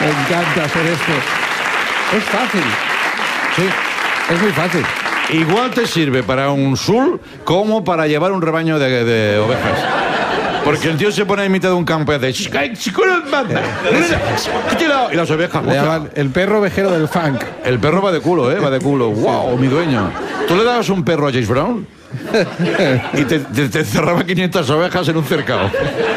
Me encanta hacer esto. Es fácil. Sí. Es muy fácil. Igual te sirve para un sul como para llevar un rebaño de ovejas. Porque el tío se pone en mitad de un campo y hace... Y las ovejas... Le llaman el perro ovejero del funk. El perro va de culo, ¿eh? Va de culo. ¡Wow, mi dueño! ¿Tú le dabas un perro a James Brown? Y te cerraba 500 ovejas en un cercado.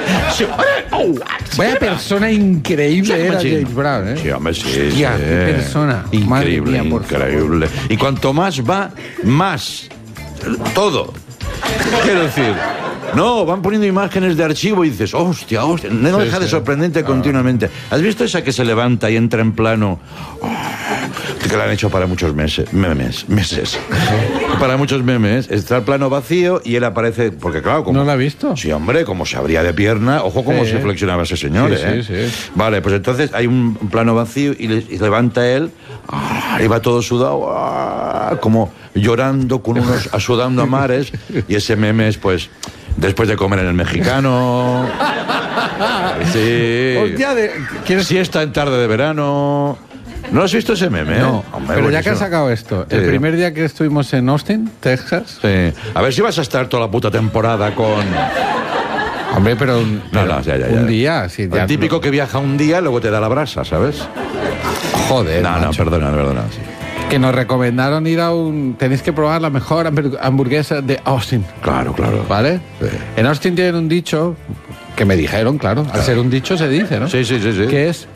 Vaya persona increíble era James Brown, ¿eh? Sí, hombre, sí. Hostia, qué persona. Increíble, Madre mía, increíble. Y cuanto más va, más. Todo. Quiero decir... No, van poniendo imágenes de archivo y dices, hostia, no deja de sorprendente continuamente. ¿Has visto esa que se levanta y entra en plano? Que la han hecho para muchos meses. Para muchos memes. Está el plano vacío y él aparece, porque claro, como... ¿No la ha visto? Sí, hombre, como se abría de pierna. Ojo cómo se flexionaba ese señor, Sí. Vale, pues entonces hay un plano vacío y levanta él, y va todo sudado, como llorando con unos, sudando a mares, y ese meme es pues... Después de comer en el mexicano. Sí. Hostia, ¿Quieres siesta en tarde de verano? ¿No has visto ese meme? No, hombre, pero buenísimo. ya que has sacado esto, el primer día que estuvimos en Austin, Texas... Sí. A ver si vas a estar toda la puta temporada con... Hombre, pero ya. un día... Sí, el típico que viaja un día, luego te da la brasa, ¿sabes? Joder, No, perdona. Sí. Que nos recomendaron ir a tenéis que probar la mejor hamburguesa de Austin. Claro. ¿Vale? Sí. En Austin tienen un dicho, que me dijeron, claro. Al ser un dicho se dice, ¿no? Sí. Que es...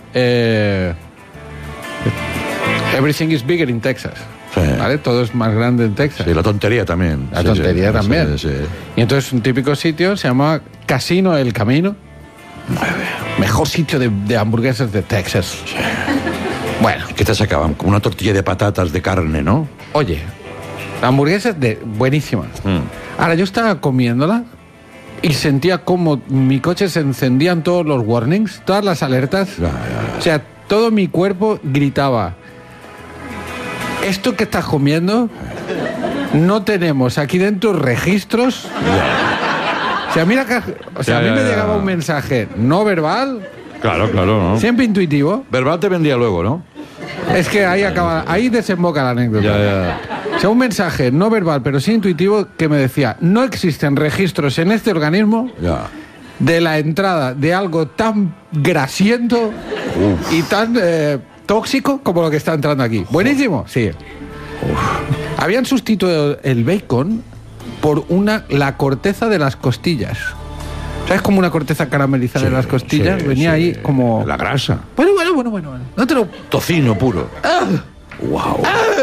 everything is bigger in Texas. Sí. ¿Vale? Todo es más grande en Texas. Sí, la tontería también. La tontería también. Sí. Y entonces un típico sitio se llama Casino El Camino. Mejor sitio de hamburguesas de Texas. Sí. Bueno. ¿Qué te sacaban? Como una tortilla de patatas de carne, ¿no? Oye, hamburguesas buenísimas. Ahora, yo estaba comiéndola y sentía como mi coche se encendían todos los warnings, todas las alertas. Ya. O sea, todo mi cuerpo gritaba: esto que estás comiendo, no tenemos aquí dentro registros. O sea, mira que... O sea, a mí me llegaba un mensaje no verbal... Claro, ¿no? Siempre intuitivo. Verbal te vendría luego, ¿no? Es que ahí desemboca la anécdota. Ya. O sea, un mensaje no verbal, pero sí intuitivo, que me decía: no existen registros en este organismo de la entrada de algo tan grasiento y tan tóxico como lo que está entrando aquí. Buenísimo, sí. Habían sustituido el bacon por la corteza de las costillas. ¿Sabes? Como una corteza caramelizada de las costillas. Venía ahí como... La grasa. Bueno. No te lo... Tocino puro. Wow.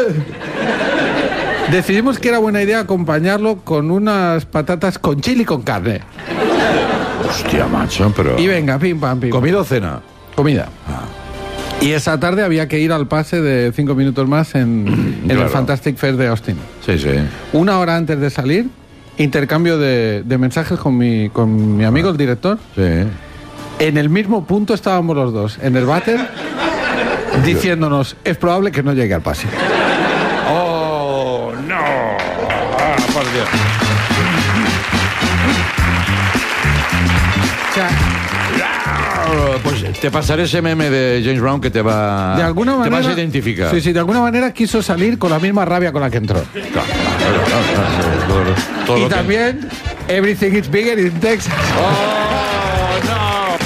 Decidimos que era buena idea acompañarlo con unas patatas con chili con carne. Hostia, macho, pero... Y venga, pim, pam. ¿Comida o cena? Comida. Y esa tarde había que ir al pase de 5 minutos más en el Fantastic Fair de Austin. Sí. Una hora antes de salir, intercambio de mensajes con mi amigo, el director. Sí. En el mismo punto estábamos los dos, en el váter, diciéndonos: es probable que no llegue al pase. ¡Oh, no! Por Dios. O sea, pues te pasaré ese meme de James Brown que te va... de alguna manera... Te vas a identificar. Sí, de alguna manera quiso salir con la misma rabia con la que entró. Claro. Todo Y lo que- también, everything is bigger in Texas. ¡Oh, no!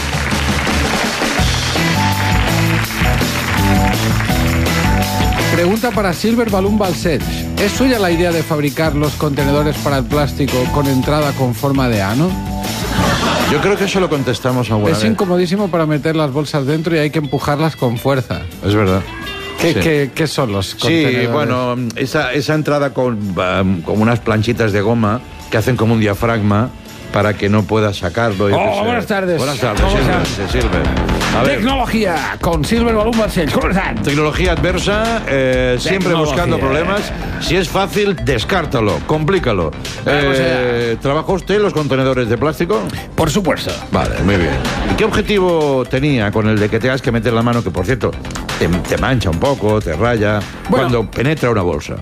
Pregunta para Silver Balloon Balsech. ¿Es suya la idea de fabricar los contenedores para el plástico con entrada con forma de ano? Yo creo que eso lo contestamos alguna Es vez. incomodísimo para meter las bolsas dentro y hay que empujarlas con fuerza. Es verdad. ¿Qué son los contenedores? Sí, bueno, esa entrada con unas planchitas de goma que hacen como un diafragma para que no puedas sacarlo. Buenas tardes. Buenas tardes, ¿Cómo Silver. A ver, Tecnología con Silver Balloon Balsech. ¿Cómo están? tecnología adversa, siempre buscando problemas. Si es fácil, descártalo, complícalo. ¿Trabaja usted los contenedores de plástico? Por supuesto. Vale, muy bien. ¿Y qué objetivo tenía con el de que tengas que meter la mano, que por cierto te mancha un poco, te raya, cuando penetra una bolsa?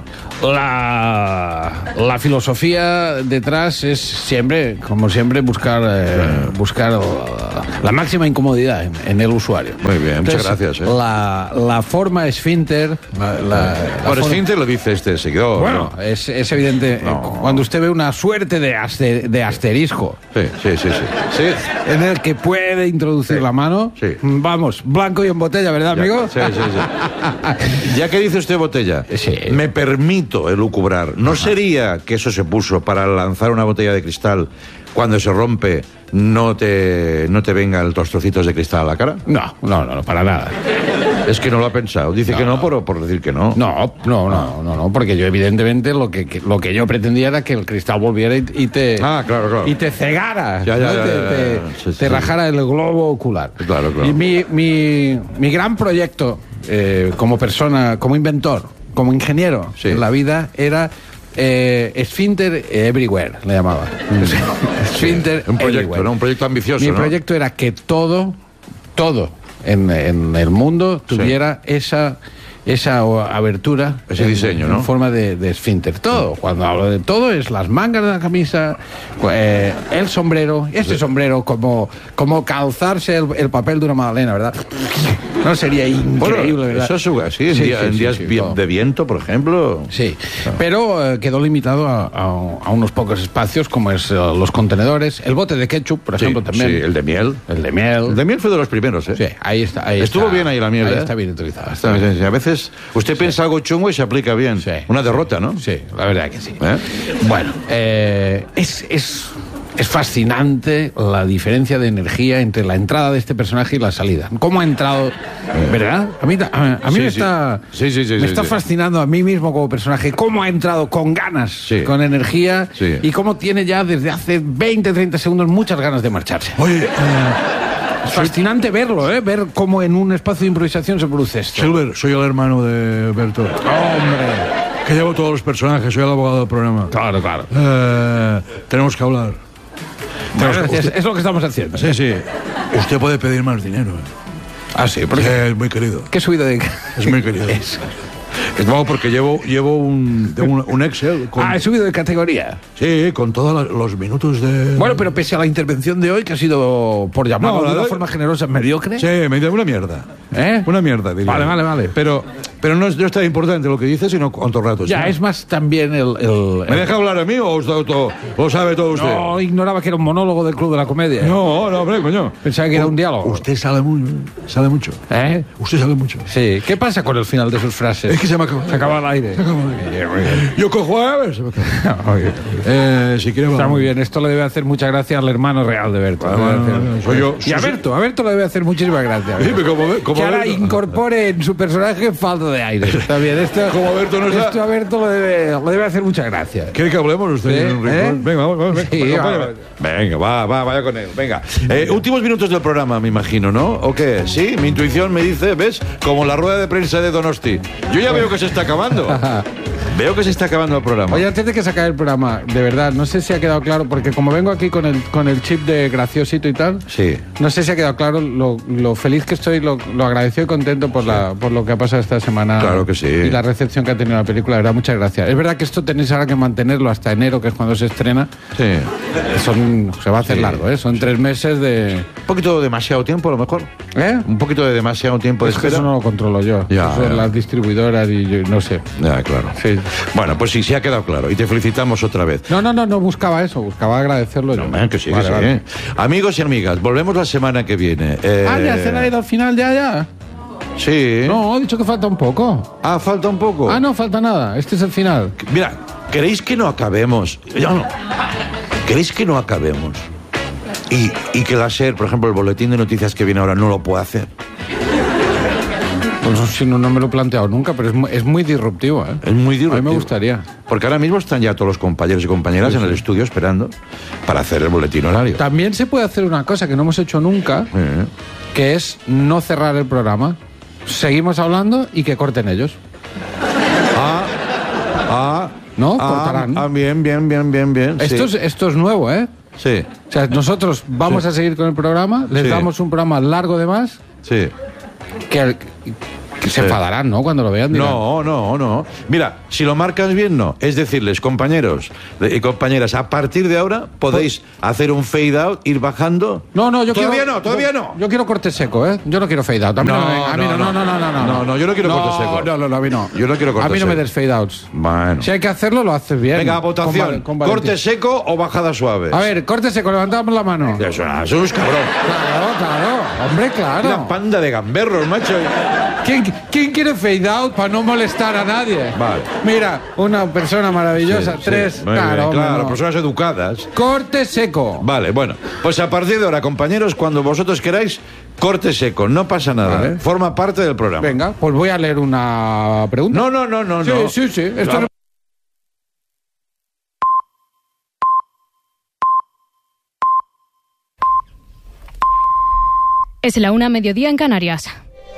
La filosofía detrás es siempre, como siempre, buscar la máxima incomodidad en en el usuario. Muy bien, muchas gracias. La forma esfínter... Por esfínter lo dice este seguidor. Bueno, ¿no? es evidente. Cuando usted ve una suerte de asterisco... Sí. En el que puede introducir la mano. Sí. Vamos, blanco y en botella, ¿verdad, amigo? Sí. Ya que dice usted botella, me permito elucubrar. ¿No sería que eso se puso para lanzar una botella de cristal cuando se rompe, no te vengan los trocitos de cristal a la cara? No, para nada. Es que no lo ha pensado. Dice que no por decir que no. No, porque yo evidentemente lo que yo pretendía era que el cristal volviera y te... claro. Y te cegara, Sí. te rajara el globo ocular. Claro. Y mi gran proyecto como persona, como inventor, como ingeniero en la vida era... Esfínter Everywhere, le llamaba. Esfínter un proyecto, Everywhere. ¿no? Un proyecto ambicioso, Mi proyecto era que todo en el mundo tuviera esa abertura, ese diseño, ¿no? En forma de esfínter. Todo, cuando hablo de todo, es las mangas de la camisa, el sombrero, sombrero como calzarse el papel de una magdalena, ¿verdad? No sería increíble, ¿verdad? Eso es así, en días de viento, por ejemplo. Sí, pero quedó limitado a unos pocos espacios, como es los contenedores, el bote de ketchup, por ejemplo, también. Sí, el de miel. El de miel. El de miel fue de los primeros, ¿eh? Sí, ahí está. Estuvo bien ahí la miel, Está bien utilizada. A veces usted piensa algo chungo y se aplica bien. Sí. Una derrota, ¿no? Sí, la verdad que sí. Bueno, es fascinante la diferencia de energía entre la entrada de este personaje y la salida. ¿Cómo ha entrado? ¿Verdad? A mí me está fascinando a mí mismo como personaje. ¿Cómo ha entrado con ganas, con energía? Sí. Y cómo tiene ya desde hace 20, 30 segundos muchas ganas de marcharse. Oye, es fascinante verlo, ver cómo en un espacio de improvisación se produce esto. Silver, soy el hermano de Berto. ¡Hombre! Que llevo todos los personajes, soy el abogado del programa. Claro. Tenemos que hablar. Es lo que estamos haciendo. Sí. Usted puede pedir más dinero. Ah, sí, porque es muy querido. ¿Qué subida de...? Es muy querido. No, porque llevo un Excel. He subido de categoría. Sí, con todos los minutos de... Bueno, pero pese a la intervención de hoy, que ha sido, por llamarlo de una forma generosa, mediocre. Sí, una mierda. Una mierda, diría. Vale. Pero no es tan importante lo que dice, sino cuántos ratos. Ya, es más también ¿Me deja hablar a mí o lo sabe todo usted? No, ignoraba que era un monólogo del Club de la Comedia. No, hombre, coño. Pensaba que era un diálogo. Usted sabe mucho. Usted sabe mucho. Sí. ¿Qué pasa con el final de sus frases? Es que se acaba el aire. Yo cojo a ver. Si quiere... Está muy bien. Esto le debe hacer mucha gracia al hermano real de Berto. Soy yo. Y a Berto le debe hacer muchísimas gracias. Sí, como que ahora incorpore en su personaje falta de aire. Está bien. Como Berto no está... Esto a Berto le debe hacer mucha gracia. ¿Quiere que hablemos usted? ¿Sí? Venga, vamos. Venga, vaya con él. Venga. Últimos minutos del programa, me imagino, ¿no? ¿O qué? Sí, mi intuición me dice, ¿ves? Como la rueda de prensa de Donosti. Yo ya veo que se está acabando. Veo que se está acabando el programa. Oye, antes de que se acabe el programa, de verdad, no sé si ha quedado claro, porque como vengo aquí con el chip de graciosito y tal, no sé si ha quedado claro lo feliz que estoy, lo agradecido y contento por lo que ha pasado esta semana. Claro que sí. Y la recepción que ha tenido la película, de verdad, muchas gracias. Es verdad que esto tenéis ahora que mantenerlo hasta enero, que es cuando se estrena. Sí. Se va a hacer largo, ¿eh? Son 3 meses de... Un poquito demasiado tiempo, a lo mejor. Un poquito de demasiado tiempo de espera. Eso no lo controlo yo. Son las distribuidoras y yo no sé. Ya, claro. Sí. Bueno, pues sí ha quedado claro. Y te felicitamos otra vez. No buscaba eso. Buscaba agradecerlo yo. Que sí, vale. Amigos y amigas, volvemos la semana que viene. Ya se ha ido al final ya. Sí. No, he dicho que falta un poco. Falta un poco. No falta nada. Este es el final. Mira, ¿queréis que no acabemos? ¿Queréis que no acabemos? Y que la SER, por ejemplo, el boletín de noticias que viene ahora no lo puede hacer. Pues si no me lo he planteado nunca, pero es muy disruptivo, ¿eh? Es muy disruptivo. A mí me gustaría. Porque ahora mismo están ya todos los compañeros y compañeras en el estudio esperando para hacer el boletín horario. También se puede hacer una cosa que no hemos hecho nunca, que es no cerrar el programa. Seguimos hablando y que corten ellos. ¿No? Cortarán. Bien. Esto es nuevo, ¿eh? Sí. O sea, nosotros vamos a seguir con el programa, les damos un programa largo de más. Sí. Que Que se enfadarán, ¿no? Cuando lo vean. Dirán. No. Mira, si lo marcas bien, no. Es decirles, compañeros y compañeras, a partir de ahora podéis hacer un fade out, ir bajando. No, yo todavía quiero... no. Yo quiero corte seco, ¿eh? Yo no quiero fade out. A mí No, yo no quiero corte seco. No, a mí no. Yo no quiero corte seco. A mí no me des fade outs. Bueno. Si hay que hacerlo, lo haces bien. Venga, votación. ¿Corte seco o bajada suave? A ver, corte seco, levantamos la mano. Eso es cabrón. Claro. Hombre, claro. Una panda de gamberros, macho. ¿Quién quiere fade out para no molestar a nadie? Vale. Mira, una persona maravillosa, Sí, tres. sí. Claro, personas educadas. Corte seco. Vale, bueno. Pues a partir de ahora, compañeros, cuando vosotros queráis, corte seco. No pasa nada. Vale. Forma parte del programa. Venga, pues voy a leer una pregunta. No. Sí. Esto no... Es la 1:00 en Canarias.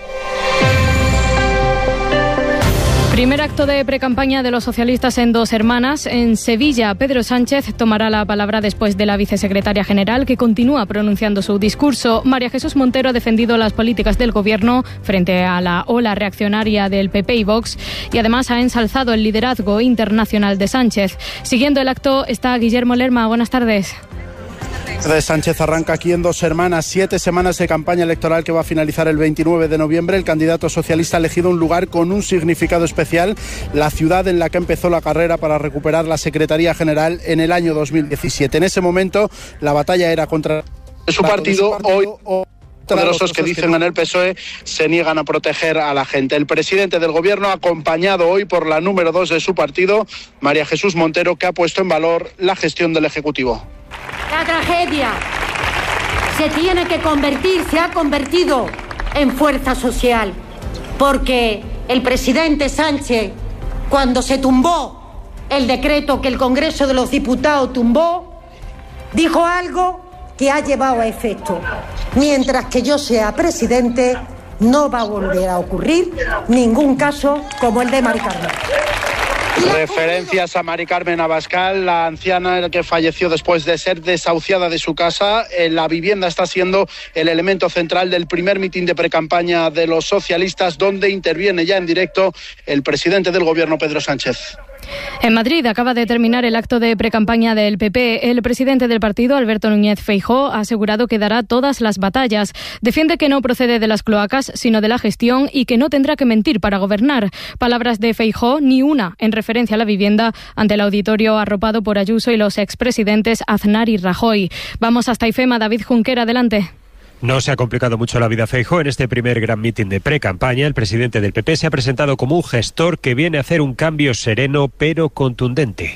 Primer acto de precampaña de los socialistas en Dos Hermanas. En Sevilla, Pedro Sánchez tomará la palabra después de la vicesecretaria general, que continúa pronunciando su discurso. María Jesús Montero ha defendido las políticas del Gobierno frente a la ola reaccionaria del PP y Vox, y además ha ensalzado el liderazgo internacional de Sánchez. Siguiendo el acto está Guillermo Lerma. Buenas tardes. Sánchez arranca aquí en Dos Hermanas, 7 semanas de campaña electoral que va a finalizar el 29 de noviembre. El candidato socialista ha elegido un lugar con un significado especial, la ciudad en la que empezó la carrera para recuperar la Secretaría General en el año 2017. En ese momento la batalla era contra su partido. Hoy poderosos que dicen en el PSOE se niegan a proteger a la gente. El presidente del Gobierno, acompañado hoy por la número 2 de su partido, María Jesús Montero, que ha puesto en valor la gestión del Ejecutivo. La tragedia se ha convertido en fuerza social, porque el presidente Sánchez, cuando se tumbó el decreto que el Congreso de los Diputados tumbó, dijo algo que ha llevado a efecto. Mientras que yo sea presidente, no va a volver a ocurrir ningún caso como el de Mari Carmen. Referencias a Mari Carmen Abascal, la anciana que falleció después de ser desahuciada de su casa. La vivienda está siendo el elemento central del primer mitin de precampaña de los socialistas, donde interviene ya en directo el presidente del Gobierno, Pedro Sánchez. En Madrid acaba de terminar el acto de precampaña del PP. El presidente del partido, Alberto Núñez Feijóo, ha asegurado que dará todas las batallas. Defiende que no procede de las cloacas, sino de la gestión, y que no tendrá que mentir para gobernar. Palabras de Feijóo, ni una en referencia a la vivienda, ante el auditorio arropado por Ayuso y los expresidentes Aznar y Rajoy. Vamos hasta IFEMA. David Junquera, adelante. No se ha complicado mucho la vida a Feijóo. En este primer gran mitin de pre-campaña, el presidente del PP se ha presentado como un gestor que viene a hacer un cambio sereno pero contundente.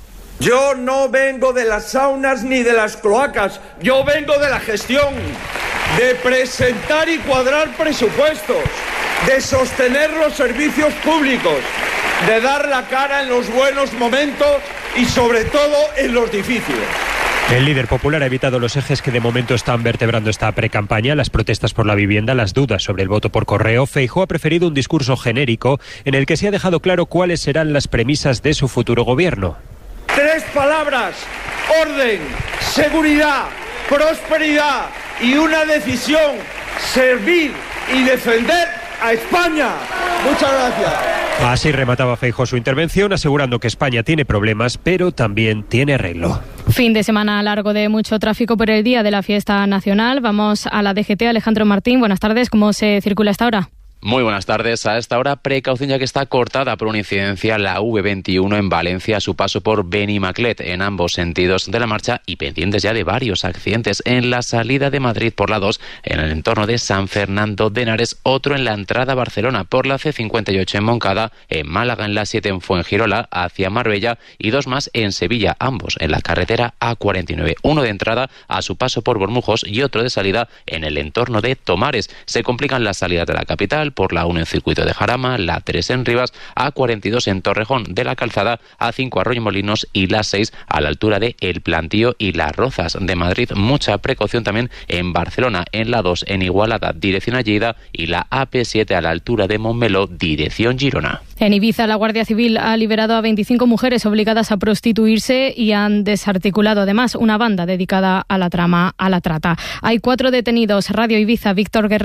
Yo no vengo de las saunas ni de las cloacas, yo vengo de la gestión, de presentar y cuadrar presupuestos, de sostener los servicios públicos, de dar la cara en los buenos momentos y sobre todo en los difíciles. El líder popular ha evitado los ejes que de momento están vertebrando esta precampaña: las protestas por la vivienda, las dudas sobre el voto por correo. Feijóo ha preferido un discurso genérico en el que se ha dejado claro cuáles serán las premisas de su futuro gobierno. 3 palabras: orden, seguridad, prosperidad y una decisión: servir y defender a España. Muchas gracias. Así remataba Feijóo su intervención, asegurando que España tiene problemas, pero también tiene arreglo. Fin de semana largo de mucho tráfico por el día de la fiesta nacional. Vamos a la DGT. Alejandro Martín, buenas tardes. ¿Cómo se circula esta hora? Muy buenas tardes. A esta hora, precaución ya que está cortada por una incidencia la V21 en Valencia a su paso por Benimaclet en ambos sentidos de la marcha, y pendientes ya de varios accidentes en la salida de Madrid por la 2 en el entorno de San Fernando de Henares, otro en la entrada a Barcelona por la C58 en Moncada, en Málaga en la 7 en Fuengirola hacia Marbella, y 2 más en Sevilla, ambos en la carretera A49, uno de entrada a su paso por Bormujos y otro de salida en el entorno de Tomares. Se complican las salidas de la capital por la 1 en Circuito de Jarama, la 3 en Rivas, A42 en Torrejón de la Calzada, A5 Arroyomolinos y la 6 a la altura de El Plantío y Las Rozas de Madrid. Mucha precaución también en Barcelona, en la 2 en Igualada, dirección a Lleida, y la AP7 a la altura de Montmeló, dirección Girona. En Ibiza, la Guardia Civil ha liberado a 25 mujeres obligadas a prostituirse y han desarticulado además una banda dedicada a la trata. Hay 4 detenidos. Radio Ibiza, Víctor Guerrero.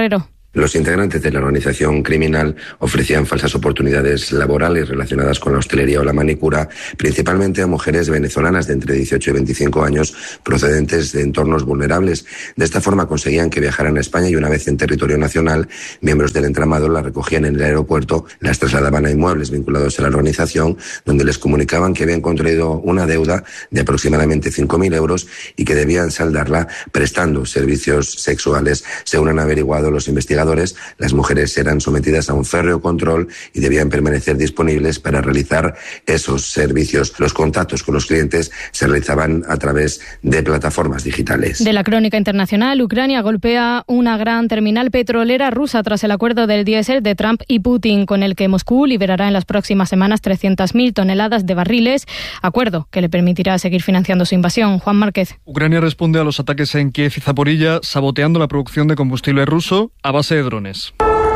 Los integrantes de la organización criminal ofrecían falsas oportunidades laborales relacionadas con la hostelería o la manicura, principalmente a mujeres venezolanas de entre 18 y 25 años procedentes de entornos vulnerables. De esta forma conseguían que viajaran a España y una vez en territorio nacional, miembros del entramado las recogían en el aeropuerto, las trasladaban a inmuebles vinculados a la organización, donde les comunicaban que habían contraído una deuda de aproximadamente 5.000 euros y que debían saldarla prestando servicios sexuales. Según han averiguado los investigadores, las mujeres eran sometidas a un férreo control y debían permanecer disponibles para realizar esos servicios. Los contactos con los clientes se realizaban a través de plataformas digitales. De la crónica internacional, Ucrania golpea una gran terminal petrolera rusa tras el acuerdo del diésel de Trump y Putin, con el que Moscú liberará en las próximas semanas 300.000 toneladas de barriles, acuerdo que le permitirá seguir financiando su invasión. Juan Márquez. Ucrania responde a los ataques en Kiev y Zaporilla, saboteando la producción de combustible ruso a base de drones.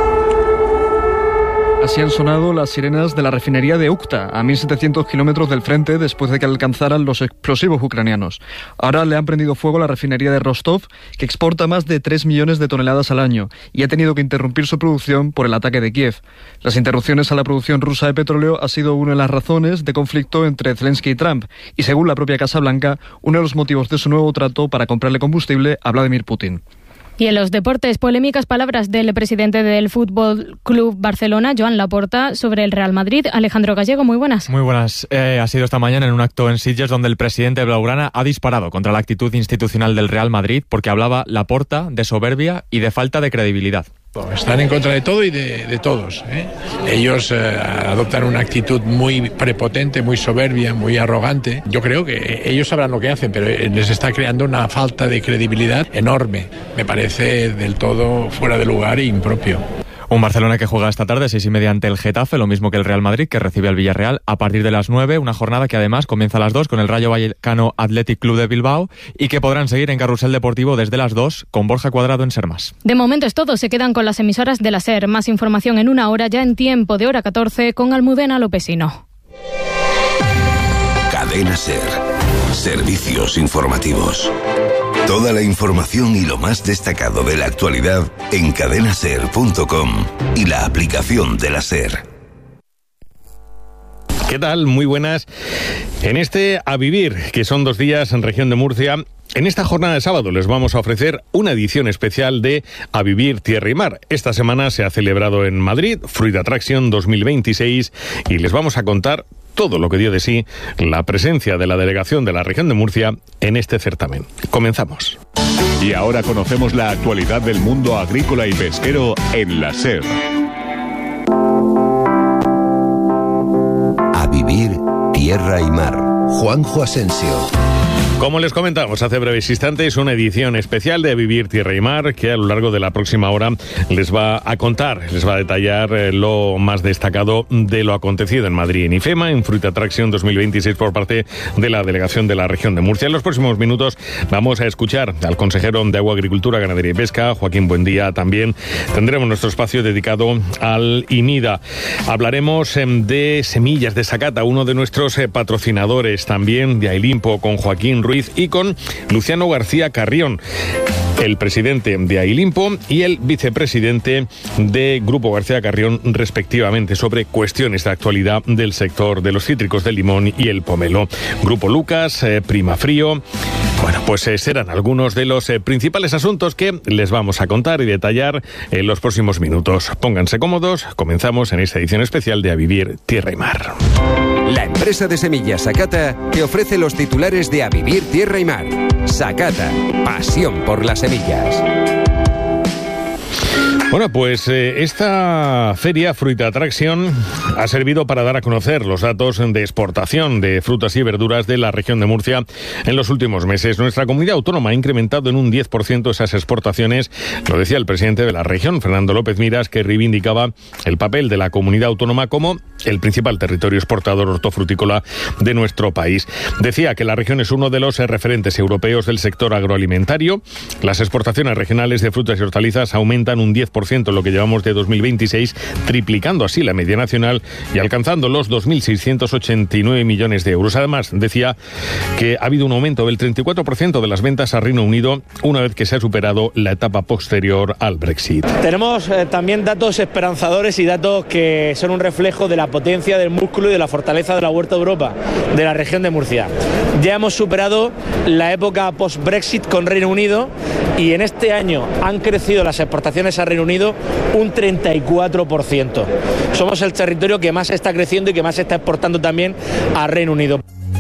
Así han sonado las sirenas de la refinería de Ukta, a 1.700 kilómetros del frente, después de que alcanzaran los explosivos ucranianos. Ahora le han prendido fuego a la refinería de Rostov, que exporta más de 3 millones de toneladas al año, y ha tenido que interrumpir su producción por el ataque de Kiev. Las interrupciones a la producción rusa de petróleo ha sido una de las razones de conflicto entre Zelensky y Trump, y según la propia Casa Blanca, uno de los motivos de su nuevo trato para comprarle combustible a Vladimir Putin. Y en los deportes, polémicas palabras del presidente del Fútbol Club Barcelona, Joan Laporta, sobre el Real Madrid. Alejandro Gallego, muy buenas. Muy buenas. Ha sido esta mañana en un acto en Sitges donde el presidente blaugrana ha disparado contra la actitud institucional del Real Madrid porque hablaba Laporta de soberbia y de falta de credibilidad. Están en contra de todo y de todos, ¿eh? Ellos adoptan una actitud muy prepotente, muy soberbia, muy arrogante. Yo creo que ellos sabrán lo que hacen, pero les está creando una falta de credibilidad enorme. Me parece del todo fuera de lugar e impropio. Un Barcelona que juega esta tarde 6:30 ante el Getafe, lo mismo que el Real Madrid, que recibe al Villarreal a partir de las 9, una jornada que además comienza a las 2 con el Rayo Vallecano Athletic Club de Bilbao y que podrán seguir en Carrusel Deportivo desde las 2 con Borja Cuadrado en Sermas. De momento es todo, se quedan con las emisoras de la SER. Más información en una hora, ya en tiempo de hora 14, con Almudena Lopesino. Cadena SER. Servicios informativos. Toda la información y lo más destacado de la actualidad en cadenaser.com y la aplicación de la SER. ¿Qué tal? Muy buenas. En este A Vivir, que son 2 días en región de Murcia, en esta jornada de sábado les vamos a ofrecer una edición especial de A Vivir Tierra y Mar. Esta semana se ha celebrado en Madrid Fruit Attraction 2026 y les vamos a contar todo lo que dio de sí la presencia de la delegación de la región de Murcia en este certamen. Comenzamos. Y ahora conocemos la actualidad del mundo agrícola y pesquero en la SER. A Vivir Tierra y Mar. Juanjo Asensio. Como les comentamos hace breves instantes, una edición especial de A Vivir Tierra y Mar que a lo largo de la próxima hora les va a contar, les va a detallar lo más destacado de lo acontecido en Madrid, en IFEMA, en Fruit Attraction 2026 por parte de la delegación de la región de Murcia. En los próximos minutos vamos a escuchar al consejero de Agua, Agricultura, Ganadería y Pesca, Joaquín Buendía. También tendremos nuestro espacio dedicado al INIDA. Hablaremos de semillas de Sakata, uno de nuestros patrocinadores también de Ailimpo, con Joaquín Ruiz y con Luciano García Carrión, el presidente de Ailimpo y el vicepresidente de Grupo García Carrión, respectivamente, sobre cuestiones de actualidad del sector de los cítricos del limón y el pomelo. Grupo Lucas, Primafrío. Bueno, pues serán algunos de los principales asuntos que les vamos a contar y detallar en los próximos minutos. Pónganse cómodos, comenzamos en esta edición especial de A Vivir Tierra y Mar. La empresa de semillas Sakata te ofrece los titulares de A Vivir Tierra y Mar. Sakata, pasión por las semillas. Bueno, pues esta feria Fruit Attraction ha servido para dar a conocer los datos de exportación de frutas y verduras de la región de Murcia en los últimos meses. Nuestra comunidad autónoma ha incrementado en un 10% esas exportaciones, lo decía el presidente de la región, Fernando López Miras, que reivindicaba el papel de la comunidad autónoma como el principal territorio exportador hortofrutícola de nuestro país. Decía que la región es uno de los referentes europeos del sector agroalimentario. Las exportaciones regionales de frutas y hortalizas aumentan un 10% 30% en lo que llevamos de 2026, triplicando así la media nacional y alcanzando los 2.689 millones de euros. Además, decía que ha habido un aumento del 34% de las ventas a Reino Unido una vez que se ha superado la etapa posterior al Brexit. Tenemos también datos esperanzadores y datos que son un reflejo de la potencia, del músculo y de la fortaleza de la Huerta de Europa, de la región de Murcia. Ya hemos superado la época post-Brexit con Reino Unido y en este año han crecido las exportaciones a Reino Unido un 34%. Somos el territorio que más está creciendo y que más está exportando también a Reino Unido.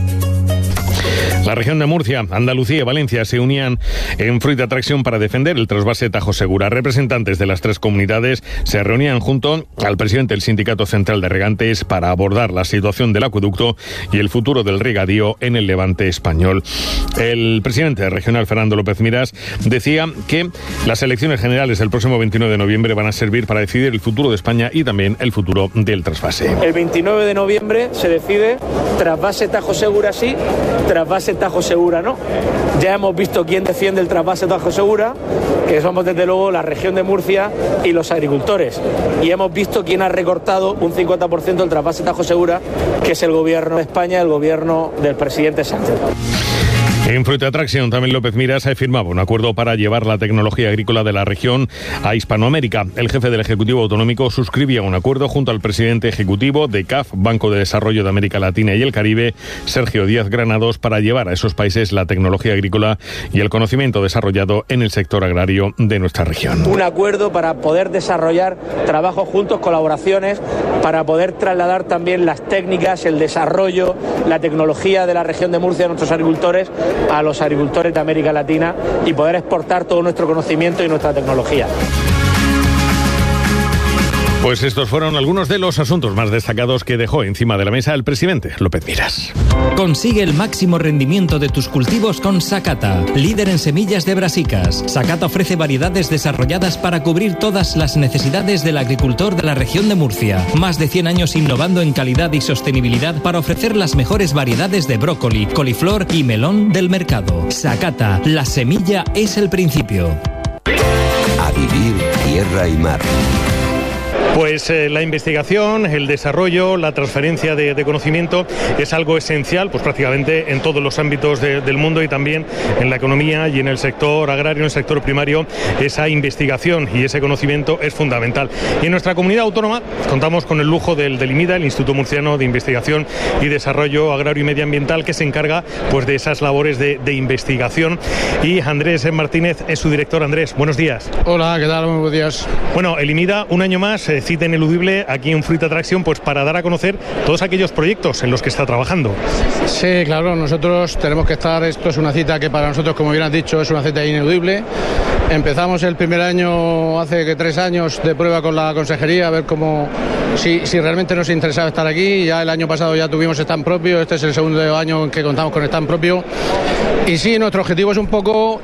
La región de Murcia, Andalucía y Valencia se unían en Fruit Attraction para defender el trasvase Tajo Segura. Representantes de las tres comunidades se reunían junto al presidente del Sindicato Central de Regantes para abordar la situación del acueducto y el futuro del regadío en el Levante español. El presidente regional, Fernando López Miras, decía que las elecciones generales del próximo 29 de noviembre van a servir para decidir el futuro de España y también el futuro del trasvase. El 29 de noviembre se decide trasvase Tajo Segura sí, trasvase Tajo Segura no. Ya hemos visto quién defiende el trasvase Tajo Segura, que somos desde luego la región de Murcia y los agricultores. Y hemos visto quién ha recortado un 50% el trasvase Tajo Segura, que es el gobierno de España, el gobierno del presidente Sánchez. En Fruit Attraction también López Miras ha firmado un acuerdo para llevar la tecnología agrícola de la región a Hispanoamérica. El jefe del Ejecutivo Autonómico suscribía un acuerdo junto al presidente ejecutivo de CAF, Banco de Desarrollo de América Latina y el Caribe, Sergio Díaz Granados, para llevar a esos países la tecnología agrícola y el conocimiento desarrollado en el sector agrario de nuestra región. Un acuerdo para poder desarrollar trabajos juntos, colaboraciones, para poder trasladar también las técnicas, el desarrollo, la tecnología de la región de Murcia a nuestros agricultores, a los agricultores de América Latina y poder exportar todo nuestro conocimiento y nuestra tecnología. Pues estos fueron algunos de los asuntos más destacados que dejó encima de la mesa el presidente López Miras. Consigue el máximo rendimiento de tus cultivos con Sakata, líder en semillas de brasicas. Sakata ofrece variedades desarrolladas para cubrir todas las necesidades del agricultor de la región de Murcia. Más de 100 años innovando en calidad y sostenibilidad para ofrecer las mejores variedades de brócoli, coliflor y melón del mercado. Sakata, la semilla es el principio. A vivir tierra y mar. Pues la investigación, el desarrollo, la transferencia de conocimiento es algo esencial, pues prácticamente en todos los ámbitos del mundo y también en la economía y en el sector agrario, en el sector primario, esa investigación y ese conocimiento es fundamental. Y en nuestra comunidad autónoma contamos con el lujo del IMIDA, el Instituto Murciano de Investigación y Desarrollo Agrario y Medioambiental, que se encarga pues de esas labores de investigación. Y Andrés Martínez es su director. Andrés, buenos días. Hola, ¿qué tal? Muy buenos días. Bueno, el IMIDA, un año más, cita ineludible aquí en Fruit Attraction, pues para dar a conocer todos aquellos proyectos en los que está trabajando. Sí, claro, nosotros tenemos que estar, esto es una cita que para nosotros, como bien has dicho, es una cita ineludible. Empezamos el primer año, hace 3 años, de prueba con la consejería, a ver cómo, si realmente nos interesaba estar aquí. Ya el año pasado ya tuvimos stand propio, este es el segundo año en que contamos con stand propio. Y sí, nuestro objetivo es un poco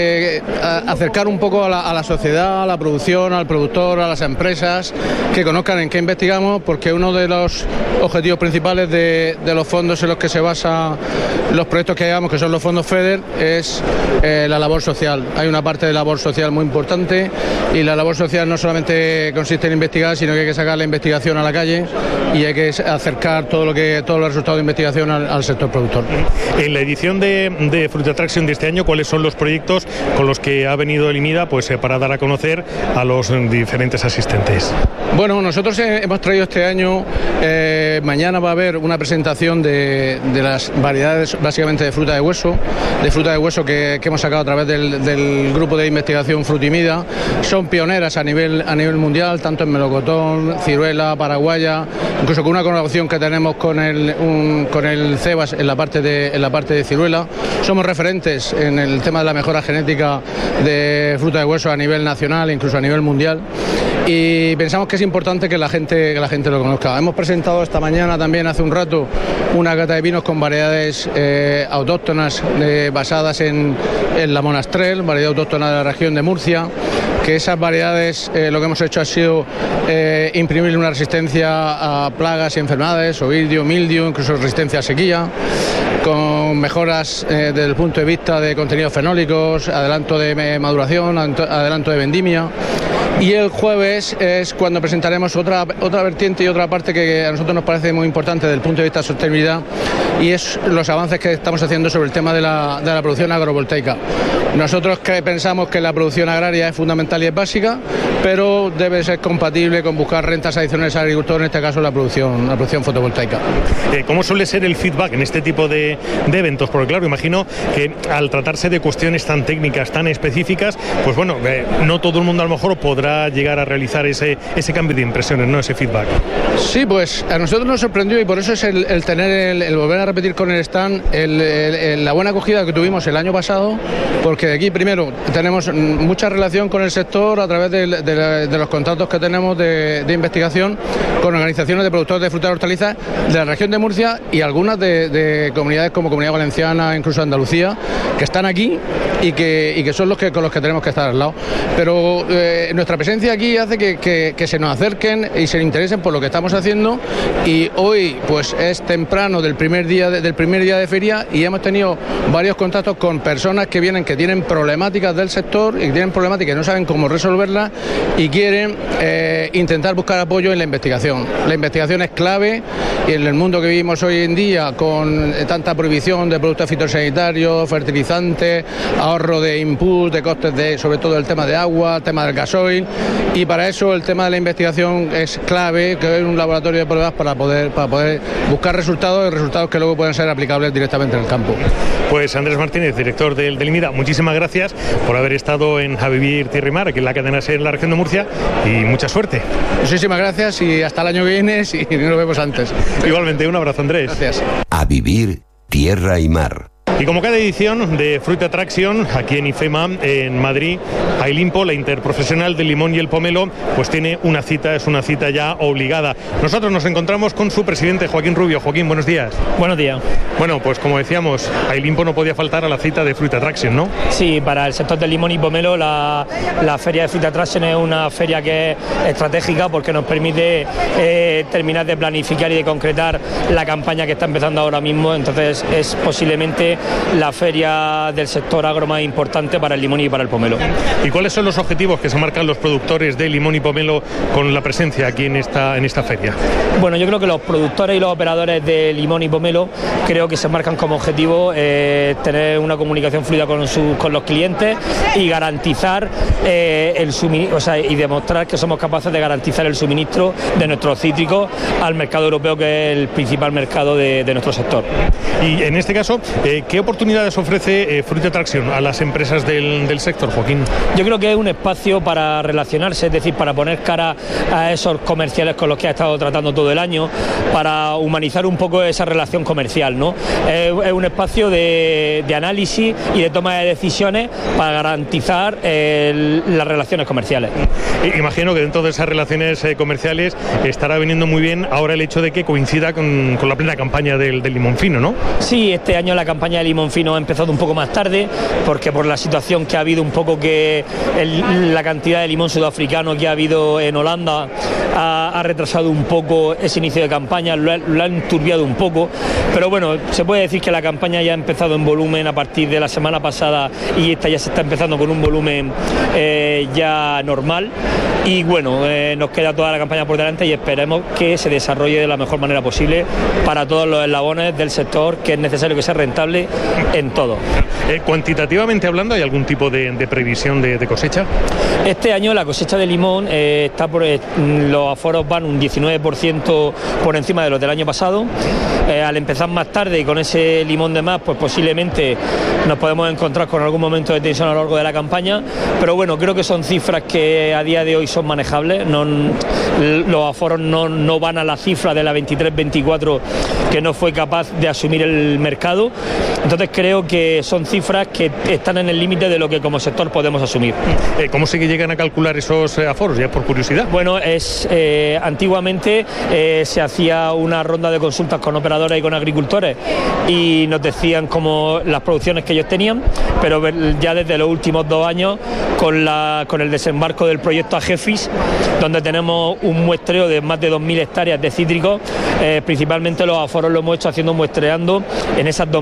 acercar un poco a la sociedad, a la producción, al productor, a las empresas, que conozcan en qué investigamos, porque uno de los objetivos principales de los fondos en los que se basan los proyectos que hagamos, que son los fondos FEDER, es la labor social. Hay una parte de labor social muy importante y la labor social no solamente consiste en investigar, sino que hay que sacar la investigación a la calle y hay que acercar todos los resultados de investigación al sector productor. En la edición de Fruit Attraction de este año, ¿cuáles son los proyectos con los que ha venido el IMIDA pues, para dar a conocer a los diferentes asistentes? Bueno, nosotros hemos traído este año, mañana va a haber una presentación de las variedades básicamente de fruta de hueso que hemos sacado a través del grupo de investigación Frutimida. Son pioneras a nivel mundial, tanto en melocotón, ciruela, paraguaya, incluso con una colaboración que tenemos con el CEBAS en la parte de ciruela. Somos referentes en el tema de la mejora genética de fruta de hueso a nivel nacional, incluso a nivel mundial. Y pensamos que es importante que la gente lo conozca. Hemos presentado esta mañana también, hace un rato, una cata de vinos con variedades autóctonas basadas en la Monastrell, variedad autóctona de la región de Murcia, que esas variedades lo que hemos hecho ha sido imprimirle una resistencia a plagas y enfermedades, oidio, mildio, incluso resistencia a sequía, con mejoras desde el punto de vista de contenidos fenólicos, adelanto de maduración, adelanto de vendimia. Y el jueves es cuando presentaremos otra vertiente y otra parte que a nosotros nos parece muy importante desde el punto de vista de sostenibilidad, y es los avances que estamos haciendo sobre el tema de la producción agrovoltaica. Nosotros pensamos que la producción agraria es fundamental y es básica, pero debe ser compatible con buscar rentas adicionales al agricultor, en este caso la producción fotovoltaica. ¿Cómo suele ser el feedback en este tipo de eventos? Porque claro, imagino que al tratarse de cuestiones tan técnicas, tan específicas, pues bueno, no todo el mundo a lo mejor podrá llegar a realizar ese cambio de impresiones, ¿no? Ese feedback. Sí, pues a nosotros nos sorprendió, y por eso es el tener el volver a repetir con el stand la buena acogida que tuvimos el año pasado, porque aquí primero tenemos mucha relación con el sector a través de los contratos que tenemos de investigación con organizaciones de productores de frutas y hortalizas de la región de Murcia y algunas de comunidades como Comunidad Valenciana, incluso Andalucía, que están aquí y que son con los que tenemos que estar al lado. Pero nuestra presencia aquí hace que se nos acerquen y se interesen por lo que estamos haciendo, y hoy pues es temprano del primer día de feria, y hemos tenido varios contactos con personas que vienen, que tienen problemáticas del sector y que tienen problemáticas y no saben cómo resolverlas, y quieren intentar buscar apoyo en la investigación. La investigación es clave, y en el mundo que vivimos hoy en día, con tanta prohibición de productos fitosanitarios, fertilizantes, ahorro de inputs, de costes sobre todo el tema de agua, el tema del gasoil, y para eso el tema de la investigación es clave, que es un laboratorio de pruebas para poder buscar resultados que luego pueden ser aplicables directamente en el campo. Pues Andrés Martínez, director del IMIDA, muchísimas gracias por haber estado en A Vivir Tierra y Mar, aquí en la cadena SER en la región de Murcia, y mucha suerte. Muchísimas gracias, y hasta el año que viene, si nos vemos antes. Igualmente, un abrazo, Andrés. Gracias. A Vivir Tierra y Mar. Y como cada edición de Fruit Attraction, aquí en IFEMA, en Madrid, Ailimpo, la interprofesional del limón y el pomelo, pues tiene una cita, es una cita ya obligada. Nosotros nos encontramos con su presidente, Joaquín Rubio. Joaquín, buenos días. Buenos días. Bueno, pues como decíamos, Ailimpo no podía faltar a la cita de Fruit Attraction, ¿no? Sí, para el sector del limón y pomelo, la feria de Fruit Attraction es una feria que es estratégica, porque nos permite terminar de planificar y de concretar la campaña que está empezando ahora mismo. Entonces es posiblemente la feria del sector agro más importante para el limón y para el pomelo. ¿Y cuáles son los objetivos que se marcan los productores de limón y pomelo con la presencia aquí en esta feria? Bueno, yo creo que los productores y los operadores de limón y pomelo creo que se marcan como objetivo tener una comunicación fluida con los clientes y garantizar el suministro, y demostrar que somos capaces de garantizar el suministro de nuestros cítricos al mercado europeo, que es el principal mercado de nuestro sector. Y en este caso, ¿qué oportunidades ofrece Fruit Attraction a las empresas del sector, Joaquín? Yo creo que es un espacio para relacionarse, es decir, para poner cara a esos comerciales con los que ha estado tratando todo el año, para humanizar un poco esa relación comercial, ¿no? Es un espacio de análisis y de toma de decisiones para garantizar las relaciones comerciales. Imagino que dentro de esas relaciones comerciales estará viniendo muy bien ahora el hecho de que coincida con la plena campaña del limón fino, ¿no? Sí, este año la campaña de limón fino ha empezado un poco más tarde, porque por la situación que ha habido un poco, que la cantidad de limón sudafricano que ha habido en Holanda ha retrasado un poco ese inicio de campaña, lo ha enturbiado un poco, pero bueno, se puede decir que la campaña ya ha empezado en volumen a partir de la semana pasada, y esta ya se está empezando con un volumen ya normal, y bueno, nos queda toda la campaña por delante, y esperemos que se desarrolle de la mejor manera posible para todos los eslabones del sector, que es necesario que sea rentable en todo. Cuantitativamente hablando, ¿hay algún tipo de previsión de cosecha? Este año la cosecha de limón está los aforos van un 19% por encima de los del año pasado. Al empezar más tarde y con ese limón de más, pues posiblemente nos podemos encontrar con algún momento de tensión a lo largo de la campaña, pero bueno, creo que son cifras que a día de hoy son manejables. Los aforos no van a la cifra de la 23-24 que no fue capaz de asumir el mercado. Entonces creo que son cifras que están en el límite de lo que como sector podemos asumir. ¿Cómo se llegan a calcular esos aforos? Ya por curiosidad. Bueno, antiguamente se hacía una ronda de consultas con operadores y con agricultores, y nos decían como las producciones que ellos tenían, pero ya desde los últimos 2 años, con el desembarco del proyecto AGEFIS, donde tenemos un muestreo de más de 2.000 hectáreas de cítricos, principalmente los aforos lo hemos hecho muestreando en esas 2.000 hectáreas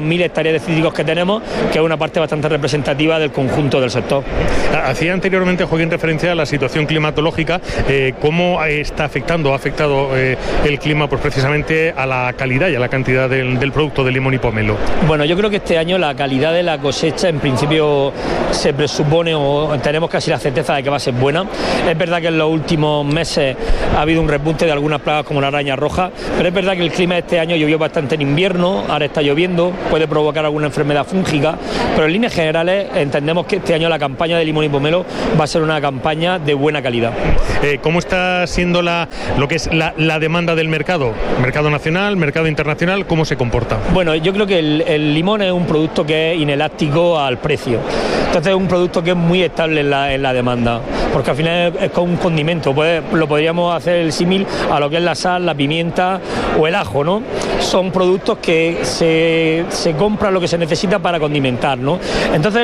serie de cítricos que tenemos, que es una parte bastante representativa del conjunto del sector. Hacía anteriormente, Joaquín, referencia a la situación climatológica. ¿Cómo está afectando, ha afectado el clima pues precisamente a la calidad y a la cantidad del producto de limón y pomelo? Bueno, yo creo que este año la calidad de la cosecha en principio se presupone o tenemos casi la certeza de que va a ser buena. Es verdad que en los últimos meses ha habido un repunte de algunas plagas como la araña roja, pero es verdad que el clima este año llovió bastante en invierno, ahora está lloviendo, puede provocar alguna enfermedad fúngica, pero en líneas generales entendemos que este año la campaña de limón y pomelo va a ser una campaña de buena calidad. ¿Cómo está siendo lo que es la demanda del mercado? ¿Mercado nacional, mercado internacional? ¿Cómo se comporta? Bueno, yo creo que el limón es un producto que es inelástico al precio. Entonces es un producto que es muy estable en la demanda, porque al final es como un condimento. Lo podríamos hacer el símil a lo que es la sal, la pimienta o el ajo, ¿no? Son productos que se compra lo que se necesita para condimentar, ¿no? Entonces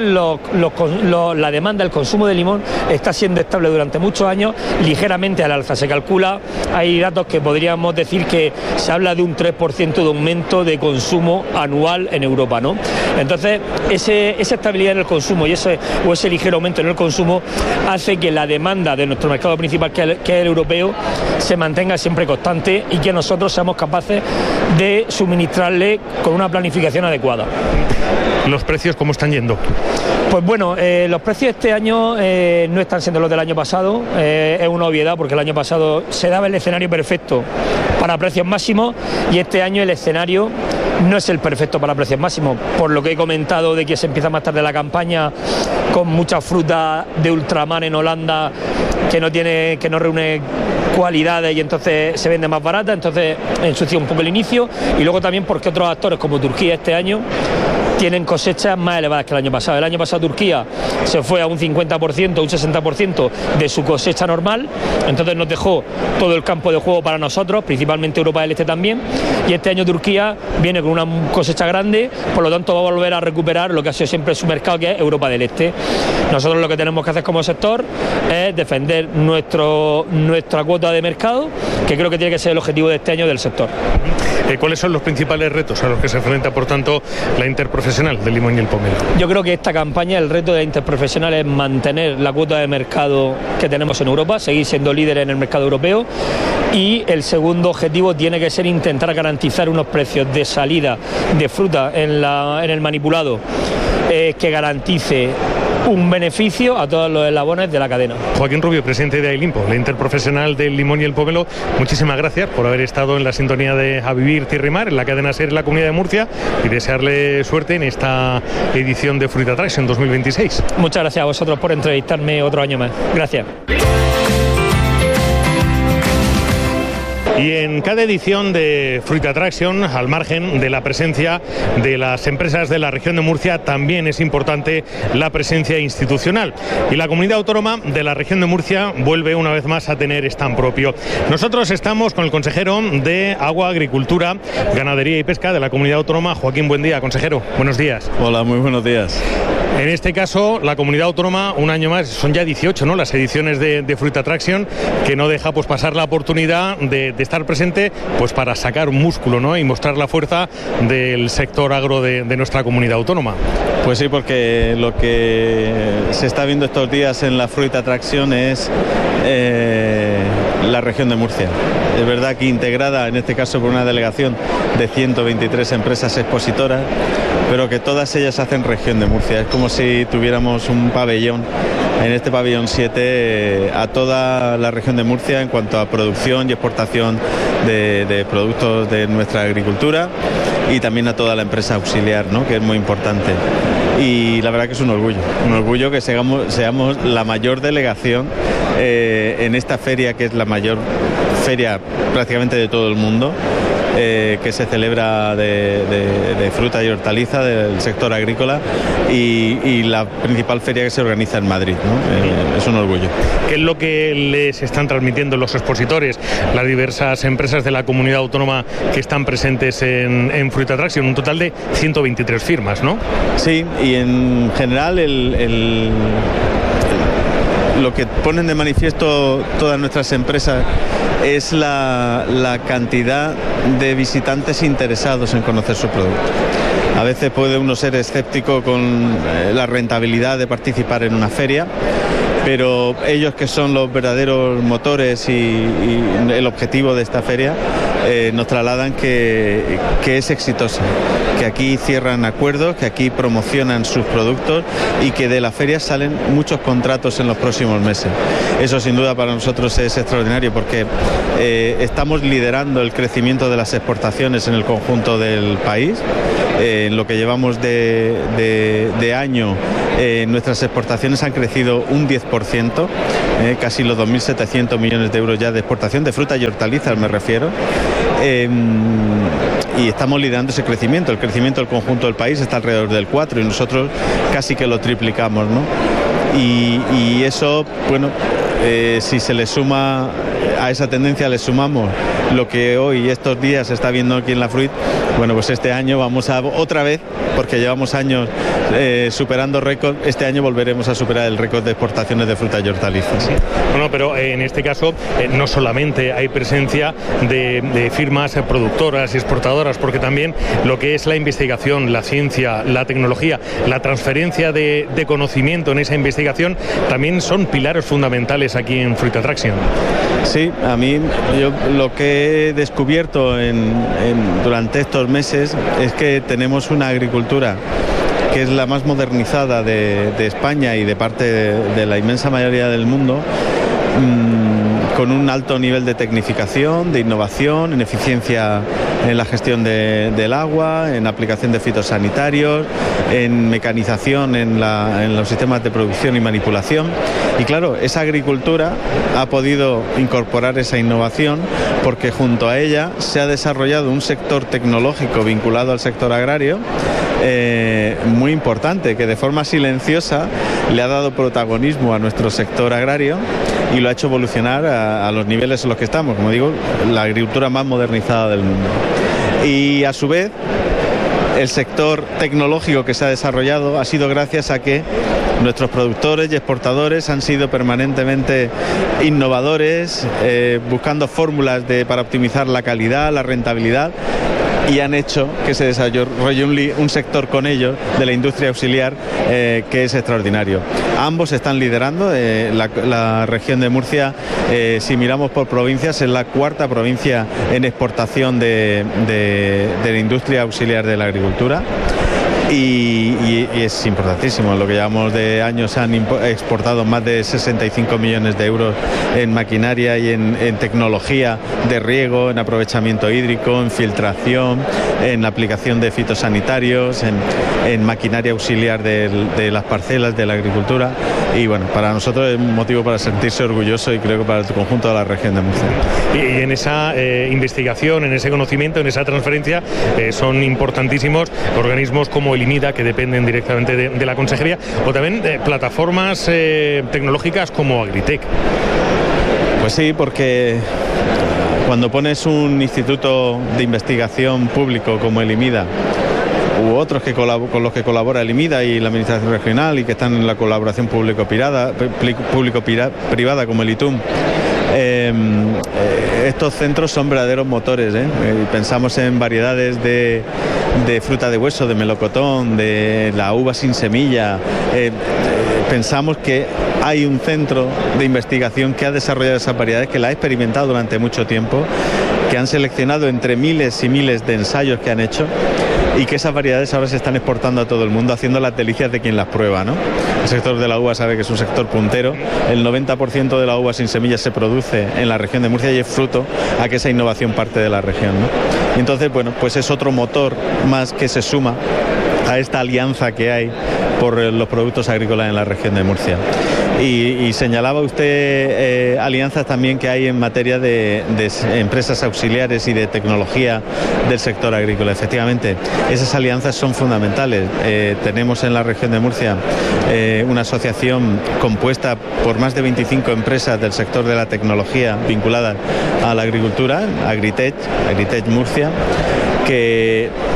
la demanda, el consumo de limón está siendo estable durante muchos años, ligeramente al alza. Se calcula, hay datos que podríamos decir que se habla de un 3% de aumento de consumo anual en Europa, ¿no? Entonces esa estabilidad en el consumo y ese ligero aumento en el consumo hace que la demanda de nuestro mercado principal, que es el europeo, se mantenga siempre constante y que nosotros seamos capaces de suministrarle con una planificación adecuada. ¿Los precios cómo están yendo? Pues bueno, los precios este año no están siendo los del año pasado, es una obviedad porque el año pasado se daba el escenario perfecto para precios máximos y este año el escenario no es el perfecto para precios máximos, por lo que he comentado de que se empieza más tarde la campaña con mucha fruta de ultramar en Holanda que no reúne cualidades y entonces se vende más barata, entonces ensucia un poco el inicio, y luego también porque otros actores como Turquía este año tienen cosechas más elevadas que el año pasado. El año pasado Turquía se fue a un 50%, un 60% de su cosecha normal, entonces nos dejó todo el campo de juego para nosotros, principalmente Europa del Este también, y este año Turquía viene con una cosecha grande, por lo tanto va a volver a recuperar lo que ha sido siempre su mercado, que es Europa del Este. Nosotros lo que tenemos que hacer como sector es defender nuestra cuota de mercado, que creo que tiene que ser el objetivo de este año del sector. ¿Cuáles son los principales retos a los que se enfrenta, por tanto, la interprofesional del limón y el pomelo? Yo creo que esta campaña, el reto de la interprofesional es mantener la cuota de mercado que tenemos en Europa, seguir siendo líderes en el mercado europeo, y el segundo objetivo tiene que ser intentar garantizar unos precios de salida de fruta en el manipulado que garantice un beneficio a todos los eslabones de la cadena. Joaquín Rubio, presidente de Ailimpo, la interprofesional del limón y el pomelo, muchísimas gracias por haber estado en la sintonía de A Vivir Tierra y Mar, en la cadena SER en la Comunidad de Murcia, y desearle suerte en esta edición de Fruit Attraction 2026. Muchas gracias a vosotros por entrevistarme otro año más. Gracias. Y en cada edición de Fruit Attraction, al margen de la presencia de las empresas de la región de Murcia, también es importante la presencia institucional. Y la comunidad autónoma de la región de Murcia vuelve una vez más a tener stand propio. Nosotros estamos con el consejero de Agua, Agricultura, Ganadería y Pesca de la comunidad autónoma, Joaquín. Buen día, consejero. Buenos días. Hola, muy buenos días. En este caso, la comunidad autónoma, un año más, son ya 18, ¿no?, las ediciones de Fruit Attraction, que no deja pues pasar la oportunidad de estar presente pues para sacar músculo, ¿no?, y mostrar la fuerza del sector agro de nuestra comunidad autónoma. Pues sí, porque lo que se está viendo estos días en la Fruit Attraction es la región de Murcia. Es verdad que integrada en este caso por una delegación de 123 empresas expositoras, pero que todas ellas hacen región de Murcia. Es como si tuviéramos un pabellón, en este pabellón 7, a toda la región de Murcia en cuanto a producción y exportación de productos de nuestra agricultura, y también a toda la empresa auxiliar, ¿no?, que es muy importante. Y la verdad que es un orgullo que seamos la mayor delegación en esta feria, que es la mayor feria prácticamente de todo el mundo, que se celebra de fruta y hortaliza del sector agrícola, y la principal feria que se organiza en Madrid, ¿no? Es un orgullo. ¿Qué es lo que les están transmitiendo los expositores, las diversas empresas de la comunidad autónoma que están presentes en Fruit Attraction? Un total de 123 firmas, ¿no? Sí, y en general lo que ponen de manifiesto todas nuestras empresas es la cantidad de visitantes interesados en conocer su producto. A veces puede uno ser escéptico con la rentabilidad de participar en una feria, pero ellos, que son los verdaderos motores y el objetivo de esta feria, nos trasladan que es exitosa, que aquí cierran acuerdos, que aquí promocionan sus productos y que de la feria salen muchos contratos en los próximos meses. Eso sin duda para nosotros es extraordinario, porque estamos liderando el crecimiento de las exportaciones en el conjunto del país. En lo que llevamos de año, nuestras exportaciones han crecido un 10%, casi los 2.700 millones de euros ya de exportación de frutas y hortalizas, me refiero. Y estamos liderando ese crecimiento. El crecimiento del conjunto del país está alrededor del 4% y nosotros casi que lo triplicamos, ¿no? Y eso, bueno, si se le suma a esa tendencia, le sumamos lo que hoy, estos días, se está viendo aquí en la Fruit, bueno, pues este año vamos a otra vez, porque llevamos años superando récord, este año volveremos a superar el récord de exportaciones de frutas y hortalizas. Sí. Bueno, pero en este caso no solamente hay presencia de firmas productoras y exportadoras, porque también lo que es la investigación, la ciencia, la tecnología, la transferencia de conocimiento en esa investigación, también son pilares fundamentales aquí en Fruit Attraction. Sí, a mí yo lo que he descubierto durante estos meses es que tenemos una agricultura que es la más modernizada de España y de parte de la inmensa mayoría del mundo, con un alto nivel de tecnificación, de innovación, en eficiencia en la gestión del agua, en aplicación de fitosanitarios, en mecanización en los sistemas de producción y manipulación. Y claro, esa agricultura ha podido incorporar esa innovación porque junto a ella se ha desarrollado un sector tecnológico vinculado al sector agrario muy importante, que de forma silenciosa le ha dado protagonismo a nuestro sector agrario y lo ha hecho evolucionar a los niveles en los que estamos, como digo, la agricultura más modernizada del mundo. Y a su vez, el sector tecnológico que se ha desarrollado ha sido gracias a que nuestros productores y exportadores han sido permanentemente innovadores, buscando fórmulas para optimizar la calidad, la rentabilidad, y han hecho que se desarrolle un sector con ellos de la industria auxiliar que es extraordinario. Ambos están liderando. La región de Murcia, si miramos por provincias, es la cuarta provincia en exportación de la industria auxiliar de la agricultura. Y es importantísimo. Lo que llevamos de años, han exportado más de 65 millones de euros en maquinaria y en tecnología de riego, en aprovechamiento hídrico, en filtración, en aplicación de fitosanitarios, en maquinaria auxiliar de las parcelas de la agricultura. Y bueno, para nosotros es un motivo para sentirse orgulloso, y creo que para el conjunto de la región de Murcia. Y en esa investigación, en ese conocimiento, en esa transferencia, son importantísimos organismos como el IMIDA, que dependen directamente de la consejería, o también de plataformas tecnológicas como Agritech. Pues sí, porque cuando pones un instituto de investigación público como el IMIDA, u otros con los que colabora el IMIDA y la Administración Regional, y que están en la colaboración público-privada como el ITUM, estos centros son verdaderos motores. Pensamos en variedades de fruta de hueso, de melocotón, de la uva sin semilla. Pensamos que hay un centro de investigación que ha desarrollado esas variedades, que la ha experimentado durante mucho tiempo, que han seleccionado entre miles y miles de ensayos que han hecho, y que esas variedades ahora se están exportando a todo el mundo, haciendo las delicias de quien las prueba, ¿no? El sector de la uva sabe que es un sector puntero. El 90% de la uva sin semillas se produce en la región de Murcia, y es fruto a que esa innovación parte de la región, ¿no? Y entonces, bueno, pues es otro motor más que se suma a esta alianza que hay por los productos agrícolas en la región de Murcia. Y señalaba usted alianzas también que hay en materia de empresas auxiliares y de tecnología del sector agrícola. Efectivamente, esas alianzas son fundamentales. Tenemos en la región de Murcia una asociación compuesta por más de 25 empresas del sector de la tecnología vinculadas a la agricultura, Agritech Murcia, que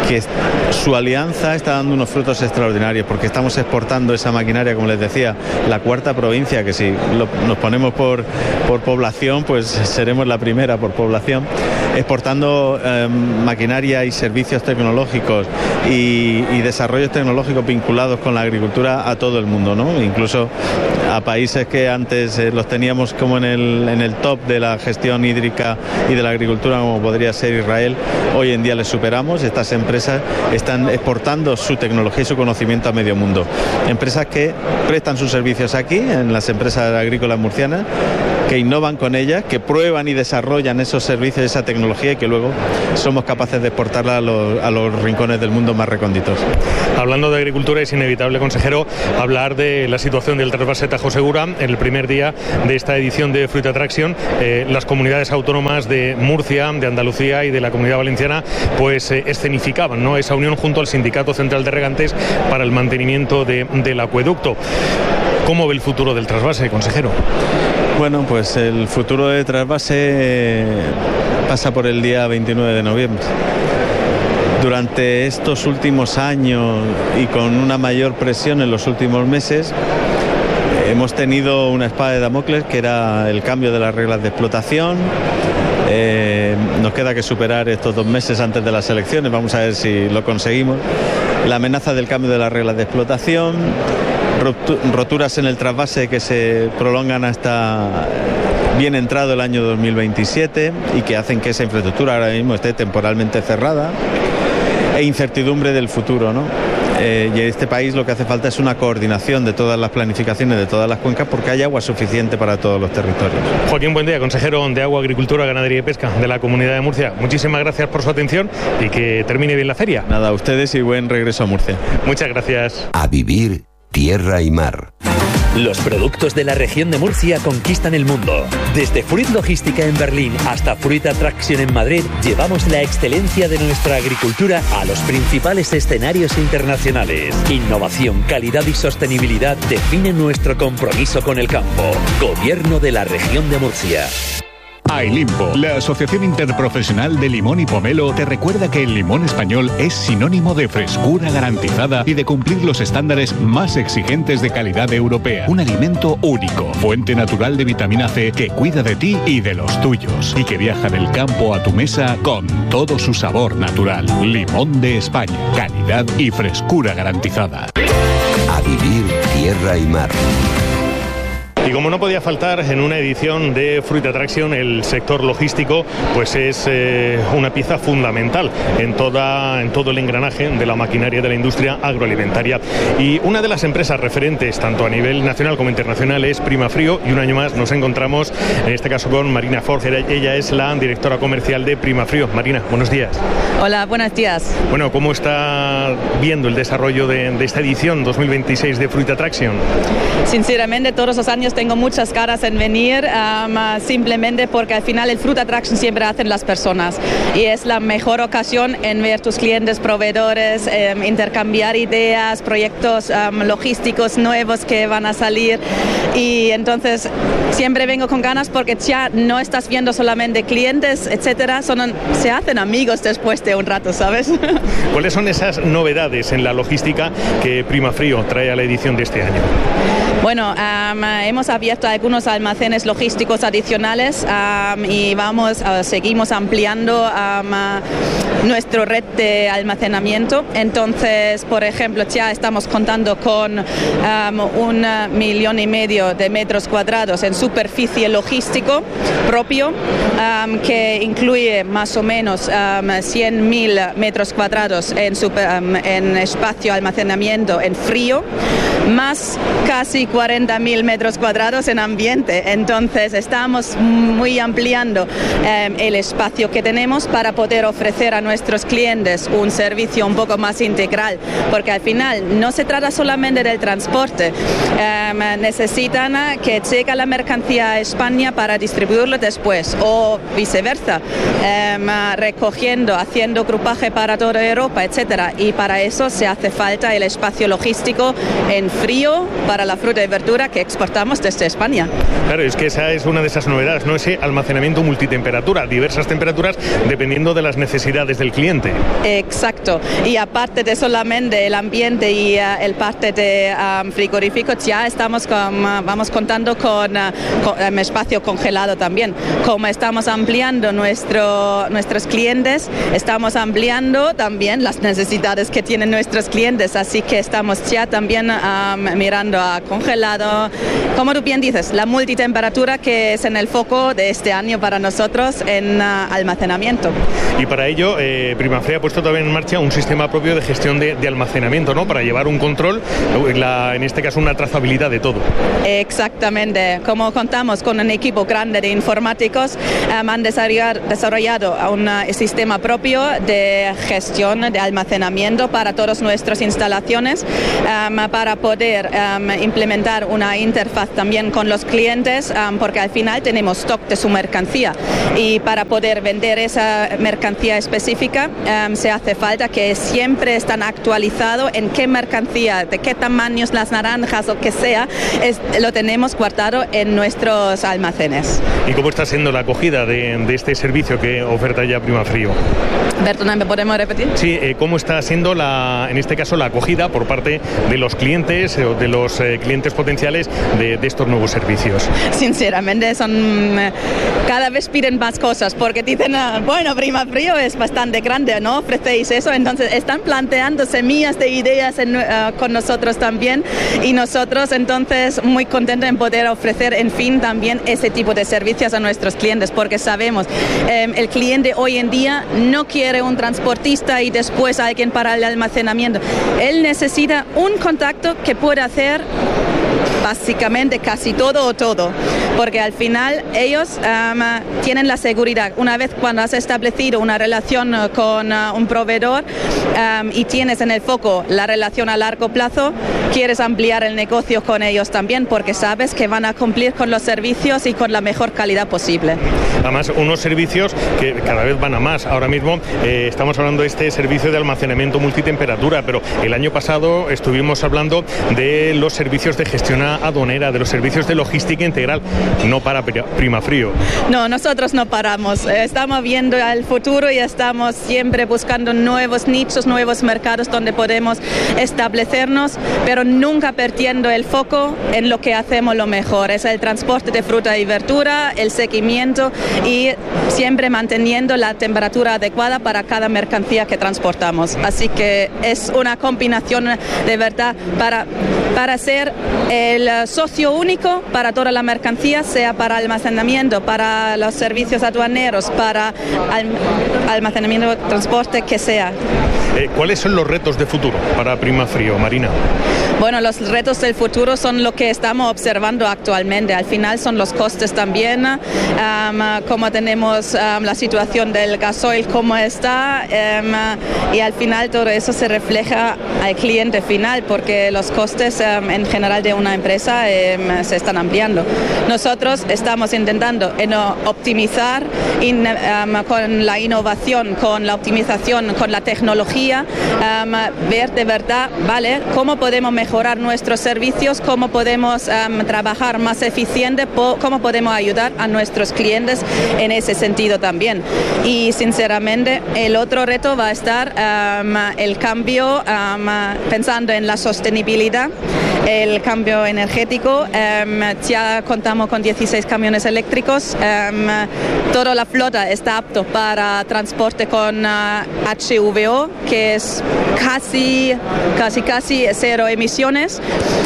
que su alianza está dando unos frutos extraordinarios, porque estamos exportando esa maquinaria, como les decía, la cuarta provincia, que si nos ponemos por población, pues seremos la primera por población, exportando maquinaria y servicios tecnológicos y desarrollos tecnológicos vinculados con la agricultura a todo el mundo, ¿no? Incluso a países que antes los teníamos como en el top de la gestión hídrica y de la agricultura, como podría ser Israel. Hoy en día les superamos. Estas empresas están exportando su tecnología y su conocimiento a medio mundo. Empresas que prestan sus servicios aquí, en las empresas agrícolas murcianas, que innovan con ellas, que prueban y desarrollan esos servicios, esa tecnología, y que luego somos capaces de exportarla a los rincones del mundo más recónditos. Hablando de agricultura, es inevitable, consejero, hablar de la situación del trasvase Tajo Segura. En el primer día de esta edición de Fruit Attraction, las comunidades autónomas de Murcia, de Andalucía y de la Comunidad Valenciana pues escenificaban, ¿no?, esa unión junto al Sindicato Central de Regantes para el mantenimiento del acueducto. ¿Cómo ve el futuro del trasvase, consejero? Bueno, pues el futuro del trasvase pasa por el día 29 de noviembre. Durante estos últimos años y con una mayor presión en los últimos meses, hemos tenido una espada de Damocles, que era el cambio de las reglas de explotación. Nos queda que superar estos 2 meses antes de las elecciones, vamos a ver si lo conseguimos. La amenaza del cambio de las reglas de explotación, roturas en el trasvase que se prolongan hasta bien entrado el año 2027 y que hacen que esa infraestructura ahora mismo esté temporalmente cerrada, e incertidumbre del futuro, ¿no? Y en este país lo que hace falta es una coordinación de todas las planificaciones de todas las cuencas, porque hay agua suficiente para todos los territorios. Joaquín Buendía, consejero de Agua, Agricultura, Ganadería y Pesca de la Comunidad de Murcia. Muchísimas gracias por su atención y que termine bien la feria. Nada, a ustedes y buen regreso a Murcia. Muchas gracias. A vivir tierra y mar. Los productos de la región de Murcia conquistan el mundo. Desde Fruit Logística en Berlín hasta Fruit Attraction en Madrid, llevamos la excelencia de nuestra agricultura a los principales escenarios internacionales. Innovación, calidad y sostenibilidad definen nuestro compromiso con el campo. Gobierno de la región de Murcia. Ailimpo, la Asociación Interprofesional de Limón y Pomelo, te recuerda que el limón español es sinónimo de frescura garantizada y de cumplir los estándares más exigentes de calidad europea. Un alimento único, fuente natural de vitamina C que cuida de ti y de los tuyos y que viaja del campo a tu mesa con todo su sabor natural. Limón de España, calidad y frescura garantizada. A vivir tierra y mar. Y como no podía faltar en una edición de Fruit Attraction, el sector logístico pues es una pieza fundamental en todo el engranaje de la maquinaria de la industria agroalimentaria. Y una de las empresas referentes, tanto a nivel nacional como internacional, es Primafrio, y un año más nos encontramos, en este caso con Marina Forger. Ella es la directora comercial de Primafrio. Marina, buenos días. Hola, buenos días. Bueno, ¿cómo está viendo el desarrollo de esta edición 2026 de Fruit Attraction? Sinceramente, todos los años tengo muchas ganas en venir, simplemente porque al final el Fruit Attraction siempre hacen las personas y es la mejor ocasión en ver tus clientes, proveedores, intercambiar ideas, proyectos logísticos nuevos que van a salir, y entonces siempre vengo con ganas porque ya no estás viendo solamente clientes, etcétera, se hacen amigos después de un rato, ¿sabes? ¿Cuáles son esas novedades en la logística que Primafrio trae a la edición de este año? Bueno, hemos abierto algunos almacenes logísticos adicionales y seguimos ampliando nuestra red de almacenamiento. Entonces, por ejemplo, ya estamos contando con 1,5 millones de metros cuadrados en superficie logístico propio, que incluye más o menos 100.000 metros cuadrados en espacio de almacenamiento en frío, más casi 40.000 metros cuadrados en ambiente. Entonces estamos muy ampliando el espacio que tenemos para poder ofrecer a nuestros clientes un servicio un poco más integral, porque al final no se trata solamente del transporte, necesitan que llegue la mercancía a España para distribuirlo después, o viceversa, recogiendo, haciendo grupaje para toda Europa, etcétera, y para eso se hace falta el espacio logístico en frío para la fruta fruta y verdura que exportamos desde España. Claro, es que esa es una de esas novedades, ¿no? Ese almacenamiento multitemperatura, diversas temperaturas dependiendo de las necesidades del cliente. Exacto. Y aparte de solamente el ambiente y el parte de frigoríficos, ya vamos contando con espacio congelado también. Como estamos ampliando nuestros clientes, estamos ampliando también las necesidades que tienen nuestros clientes, así que estamos ya también mirando a congelado. Como tú bien dices, la multitemperatura que es en el foco de este año para nosotros en almacenamiento. Y para ello, Primafría ha puesto también en marcha un sistema propio de gestión de almacenamiento, ¿no? Para llevar un control, en este caso una trazabilidad de todo. Exactamente. Como contamos con un equipo grande de informáticos, han desarrollado un sistema propio de gestión de almacenamiento para todas nuestras instalaciones, para poder implementar una interfaz también con los clientes, porque al final tenemos stock de su mercancía y para poder vender esa mercancía específica se hace falta que siempre están actualizados en qué mercancía, de qué tamaños las naranjas o que sea, lo tenemos guardado en nuestros almacenes. ¿Y cómo está siendo la acogida de este servicio que oferta ya Primafrío? Bertona, ¿me podemos repetir? Sí, ¿cómo está siendo en este caso la acogida por parte de los clientes o de los clientes potenciales de estos nuevos servicios? Sinceramente, cada vez piden más cosas porque dicen, bueno, Primafrío es bastante grande, ¿no? Ofrecéis eso, entonces están planteando semillas de ideas con nosotros también y nosotros entonces muy contentos en poder ofrecer en fin también ese tipo de servicios a nuestros clientes porque sabemos el cliente hoy en día no quiere un transportista y después alguien para el almacenamiento. Él necesita un contacto que pueda hacer básicamente casi todo, porque al final ellos tienen la seguridad. Una vez cuando has establecido una relación con un proveedor y tienes en el foco la relación a largo plazo, quieres ampliar el negocio con ellos también porque sabes que van a cumplir con los servicios y con la mejor calidad posible. Además, unos servicios que cada vez van a más. Ahora mismo estamos hablando de este servicio de almacenamiento multitemperatura, pero el año pasado estuvimos hablando de los servicios de gestión aduanera, de los servicios de logística integral. No para Primafrío. No, nosotros no paramos. Estamos viendo al futuro y estamos siempre buscando nuevos nichos, nuevos mercados donde podemos establecernos, pero nunca perdiendo el foco en lo que hacemos lo mejor. Es el transporte de fruta y verdura, el seguimiento y siempre manteniendo la temperatura adecuada para cada mercancía que transportamos. Así que es una combinación de verdad para ser el socio único para toda la mercancía, sea para almacenamiento, para los servicios aduaneros, para almacenamiento, transporte, que sea. ¿Cuáles son los retos de futuro para Primafrío, Marina? Bueno, los retos del futuro son lo que estamos observando actualmente. Al final son los costes también, como tenemos la situación del gasoil, cómo está, y al final todo eso se refleja al cliente final, porque los costes en general de una empresa se están ampliando. Nosotros estamos intentando optimizar con la innovación, con la optimización, con la tecnología, ver de verdad, ¿vale?, cómo podemos mejorar nuestros servicios, cómo podemos trabajar más eficiente, cómo podemos ayudar a nuestros clientes en ese sentido también. Y sinceramente el otro reto va a estar el cambio, pensando en la sostenibilidad, el cambio energético. Ya contamos con 16 camiones eléctricos, toda la flota está apto para transporte con HVO, que es casi cero emisiones,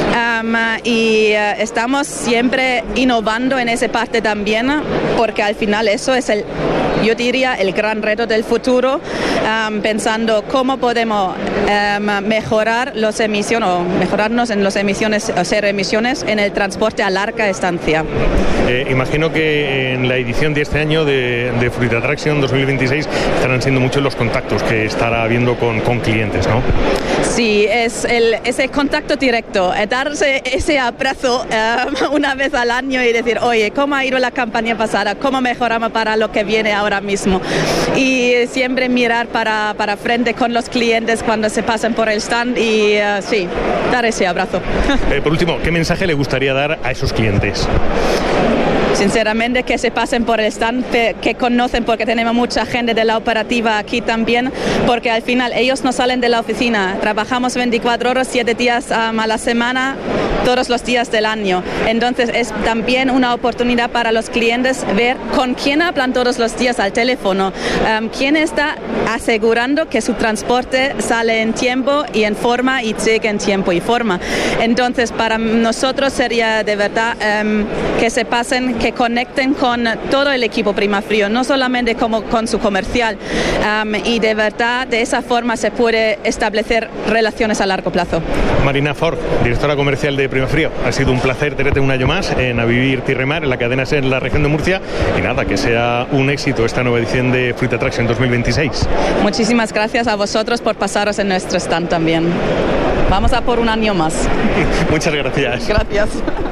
y estamos siempre innovando en esa parte también, porque al final eso es yo diría el gran reto del futuro, pensando cómo podemos mejorar las emisiones o mejorarnos en las emisiones o cero emisiones en el transporte a larga estancia. Imagino que en la edición de este año de Fruit Attraction 2026 estarán siendo muchos los contactos que estará habiendo con clientes, ¿no? Sí, es ese contacto directo, darse ese abrazo una vez al año y decir, oye, ¿cómo ha ido la campaña pasada? ¿Cómo mejoramos para lo que viene ahora ahora mismo. Y siempre mirar para frente con los clientes cuando se pasan por el stand y sí, dar ese abrazo. Por último, ¿qué mensaje le gustaría dar a esos clientes? Sinceramente, que se pasen por el stand, que conocen, porque tenemos mucha gente de la operativa aquí también, porque al final ellos no salen de la oficina, trabajamos 24 horas, 7 días a la semana, todos los días del año. Entonces es también una oportunidad para los clientes ver con quién hablan todos los días al teléfono, quién está asegurando que su transporte sale en tiempo y en forma y llegue en tiempo y forma. Entonces para nosotros sería de verdad que se pasen, que conecten con todo el equipo Primafrio, no solamente como con su comercial, y de verdad de esa forma se puede establecer relaciones a largo plazo. Marina Ford, directora comercial de Primafrio, ha sido un placer tenerte un año más en A Vivir Tierra y Mar, en la cadena SER en la región de Murcia, y nada, que sea un éxito esta nueva edición de Fruit Attraction 2026. Muchísimas gracias a vosotros por pasaros en nuestro stand también. Vamos a por un año más. Muchas gracias. Gracias.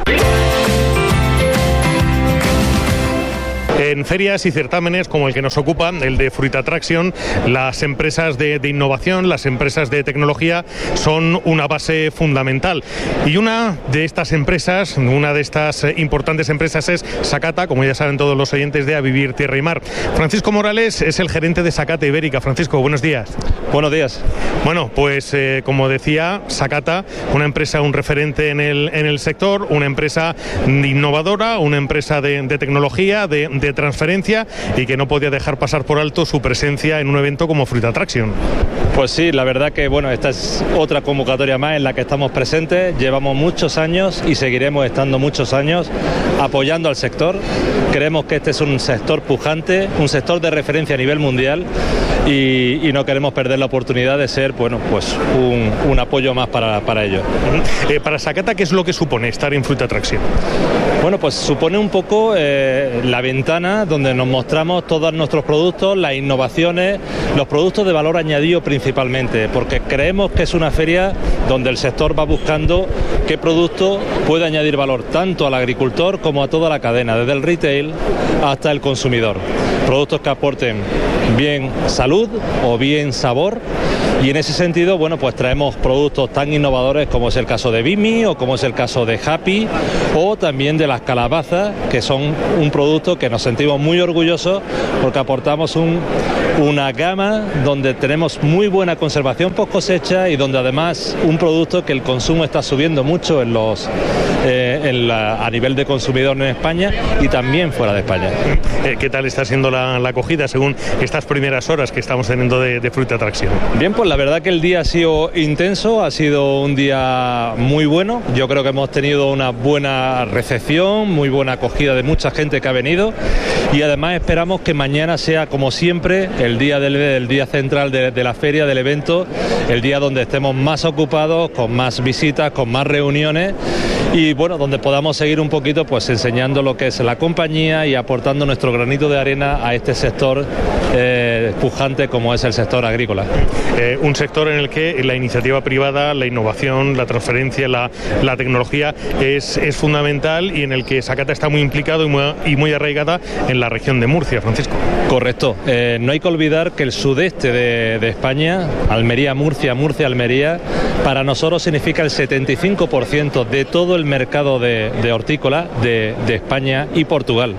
En ferias y certámenes como el que nos ocupa, el de Fruit Attraction, las empresas de innovación, las empresas de tecnología son una base fundamental. Y una de estas empresas, una de estas importantes empresas es Sakata, como ya saben todos los oyentes de A Vivir Tierra y Mar. Francisco Morales es el gerente de Sakata Ibérica. Francisco, buenos días. Buenos días. Bueno, pues como decía, Sakata, una empresa, un referente en el sector, una empresa innovadora, una empresa de tecnología, de transferencia, y que no podía dejar pasar por alto su presencia en un evento como Fruit Attraction. Pues sí, la verdad que bueno, esta es otra convocatoria más en la que estamos presentes. Llevamos muchos años y seguiremos estando muchos años apoyando al sector. Creemos que este es un sector pujante, un sector de referencia a nivel mundial, y no queremos perder la oportunidad de ser, bueno, pues un apoyo más para ello. Para Sakata, ¿qué es lo que supone estar en Fruit Attraction? Bueno, pues supone un poco la ventana donde nos mostramos todos nuestros productos, las innovaciones, los productos de valor añadido principalmente, porque creemos que es una feria donde el sector va buscando qué producto puede añadir valor tanto al agricultor como a toda la cadena, desde el retail hasta el consumidor. Productos que aporten bien salud o bien sabor. Y en ese sentido, bueno, pues traemos productos tan innovadores como es el caso de Bimi o como es el caso de Happy, o también de las calabazas, que son un producto que nos sentimos muy orgullosos porque aportamos una gama donde tenemos muy buena conservación post cosecha y donde además un producto que el consumo está subiendo mucho a nivel de consumidor en España y también fuera de España. ¿Qué tal está siendo la acogida según estas primeras horas que estamos teniendo de Fruit Attraction? Bien, pues la verdad que el día ha sido intenso, ha sido un día muy bueno. Yo creo que hemos tenido una buena recepción, muy buena acogida de mucha gente que ha venido, y además esperamos que mañana sea, como siempre, el día del día central de la feria, del evento, el día donde estemos más ocupados, con más visitas, con más reuniones, y bueno, donde podamos seguir un poquito pues enseñando lo que es la compañía y aportando nuestro granito de arena a este sector pujante como es el sector agrícola. Un sector en el que la iniciativa privada, la innovación, la transferencia, la tecnología es fundamental, y en el que Sakata está muy implicado y muy arraigada en la región de Murcia, Francisco. Correcto. No hay que olvidar que el sudeste de España, Almería, Murcia, Almería, para nosotros significa el 75% de todo el mercado de hortícola de España y Portugal.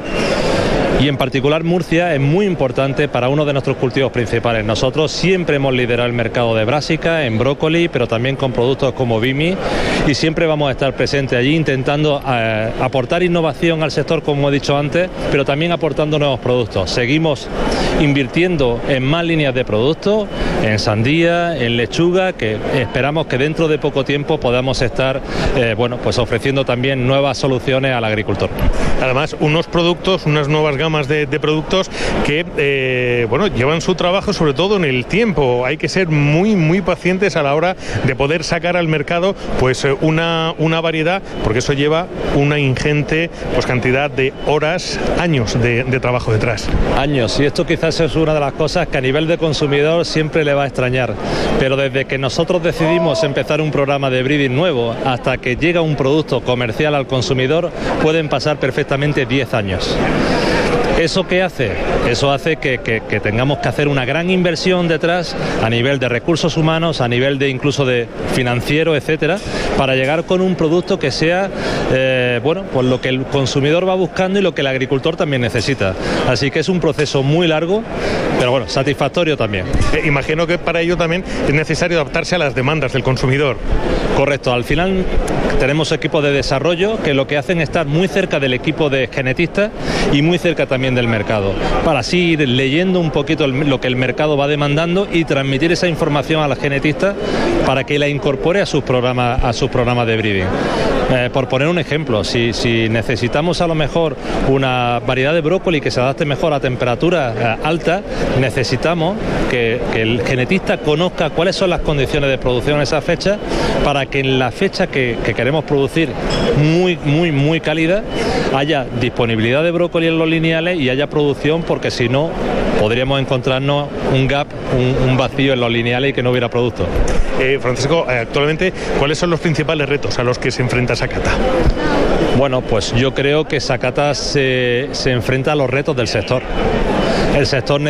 Y en particular Murcia es muy importante para uno de nuestros cultivos principales. Nosotros siempre hemos liderado el mercado de brásica, en brócoli, pero también con productos como Bimi, y siempre vamos a estar presentes allí intentando aportar innovación al sector, como he dicho antes, pero también aportando nuevos productos. Seguimos invirtiendo en más líneas de productos, en sandía, en lechuga, que esperamos que dentro de poco tiempo podamos estar pues ofreciendo también nuevas soluciones al agricultor. Además, unos productos, unas nuevas gamas de productos que llevan su trabajo sobre todo en el tiempo. Hay que ser muy pacientes a la hora de poder sacar al mercado pues una variedad, porque eso lleva una ingente cantidad de horas, años de trabajo detrás. Años, y esto quizás es una de las cosas que a nivel de consumidor siempre le va a extrañar, pero desde que nosotros decidimos empezar un programa de breeding nuevo hasta que llega un producto comercial al consumidor pueden pasar perfectamente 10 años. ¿Eso qué hace? Eso hace que tengamos que hacer una gran inversión detrás a nivel de recursos humanos, a nivel de incluso de financiero, etcétera, para llegar con un producto que sea pues lo que el consumidor va buscando y lo que el agricultor también necesita. Así que es un proceso muy largo, pero bueno, satisfactorio también. Imagino que para ello también es necesario adaptarse a las demandas del consumidor. Correcto, al final tenemos equipos de desarrollo que lo que hacen es estar muy cerca del equipo de genetistas y muy cerca también del mercado, para así ir leyendo un poquito lo que el mercado va demandando y transmitir esa información a la genetista para que la incorpore a sus programas de breeding. Por poner un ejemplo, si necesitamos a lo mejor una variedad de brócoli que se adapte mejor a temperatura alta, necesitamos que el genetista conozca cuáles son las condiciones de producción en esa fecha, para que en la fecha que queremos producir muy cálida haya disponibilidad de brócoli en los lineales y haya producción, porque si no podríamos encontrarnos un gap, un vacío en los lineales y que no hubiera producto. Francisco, actualmente, ¿cuáles son los principales retos a los que se enfrenta Sakata? Bueno, pues yo creo que Sakata se enfrenta a los retos del sector. El sector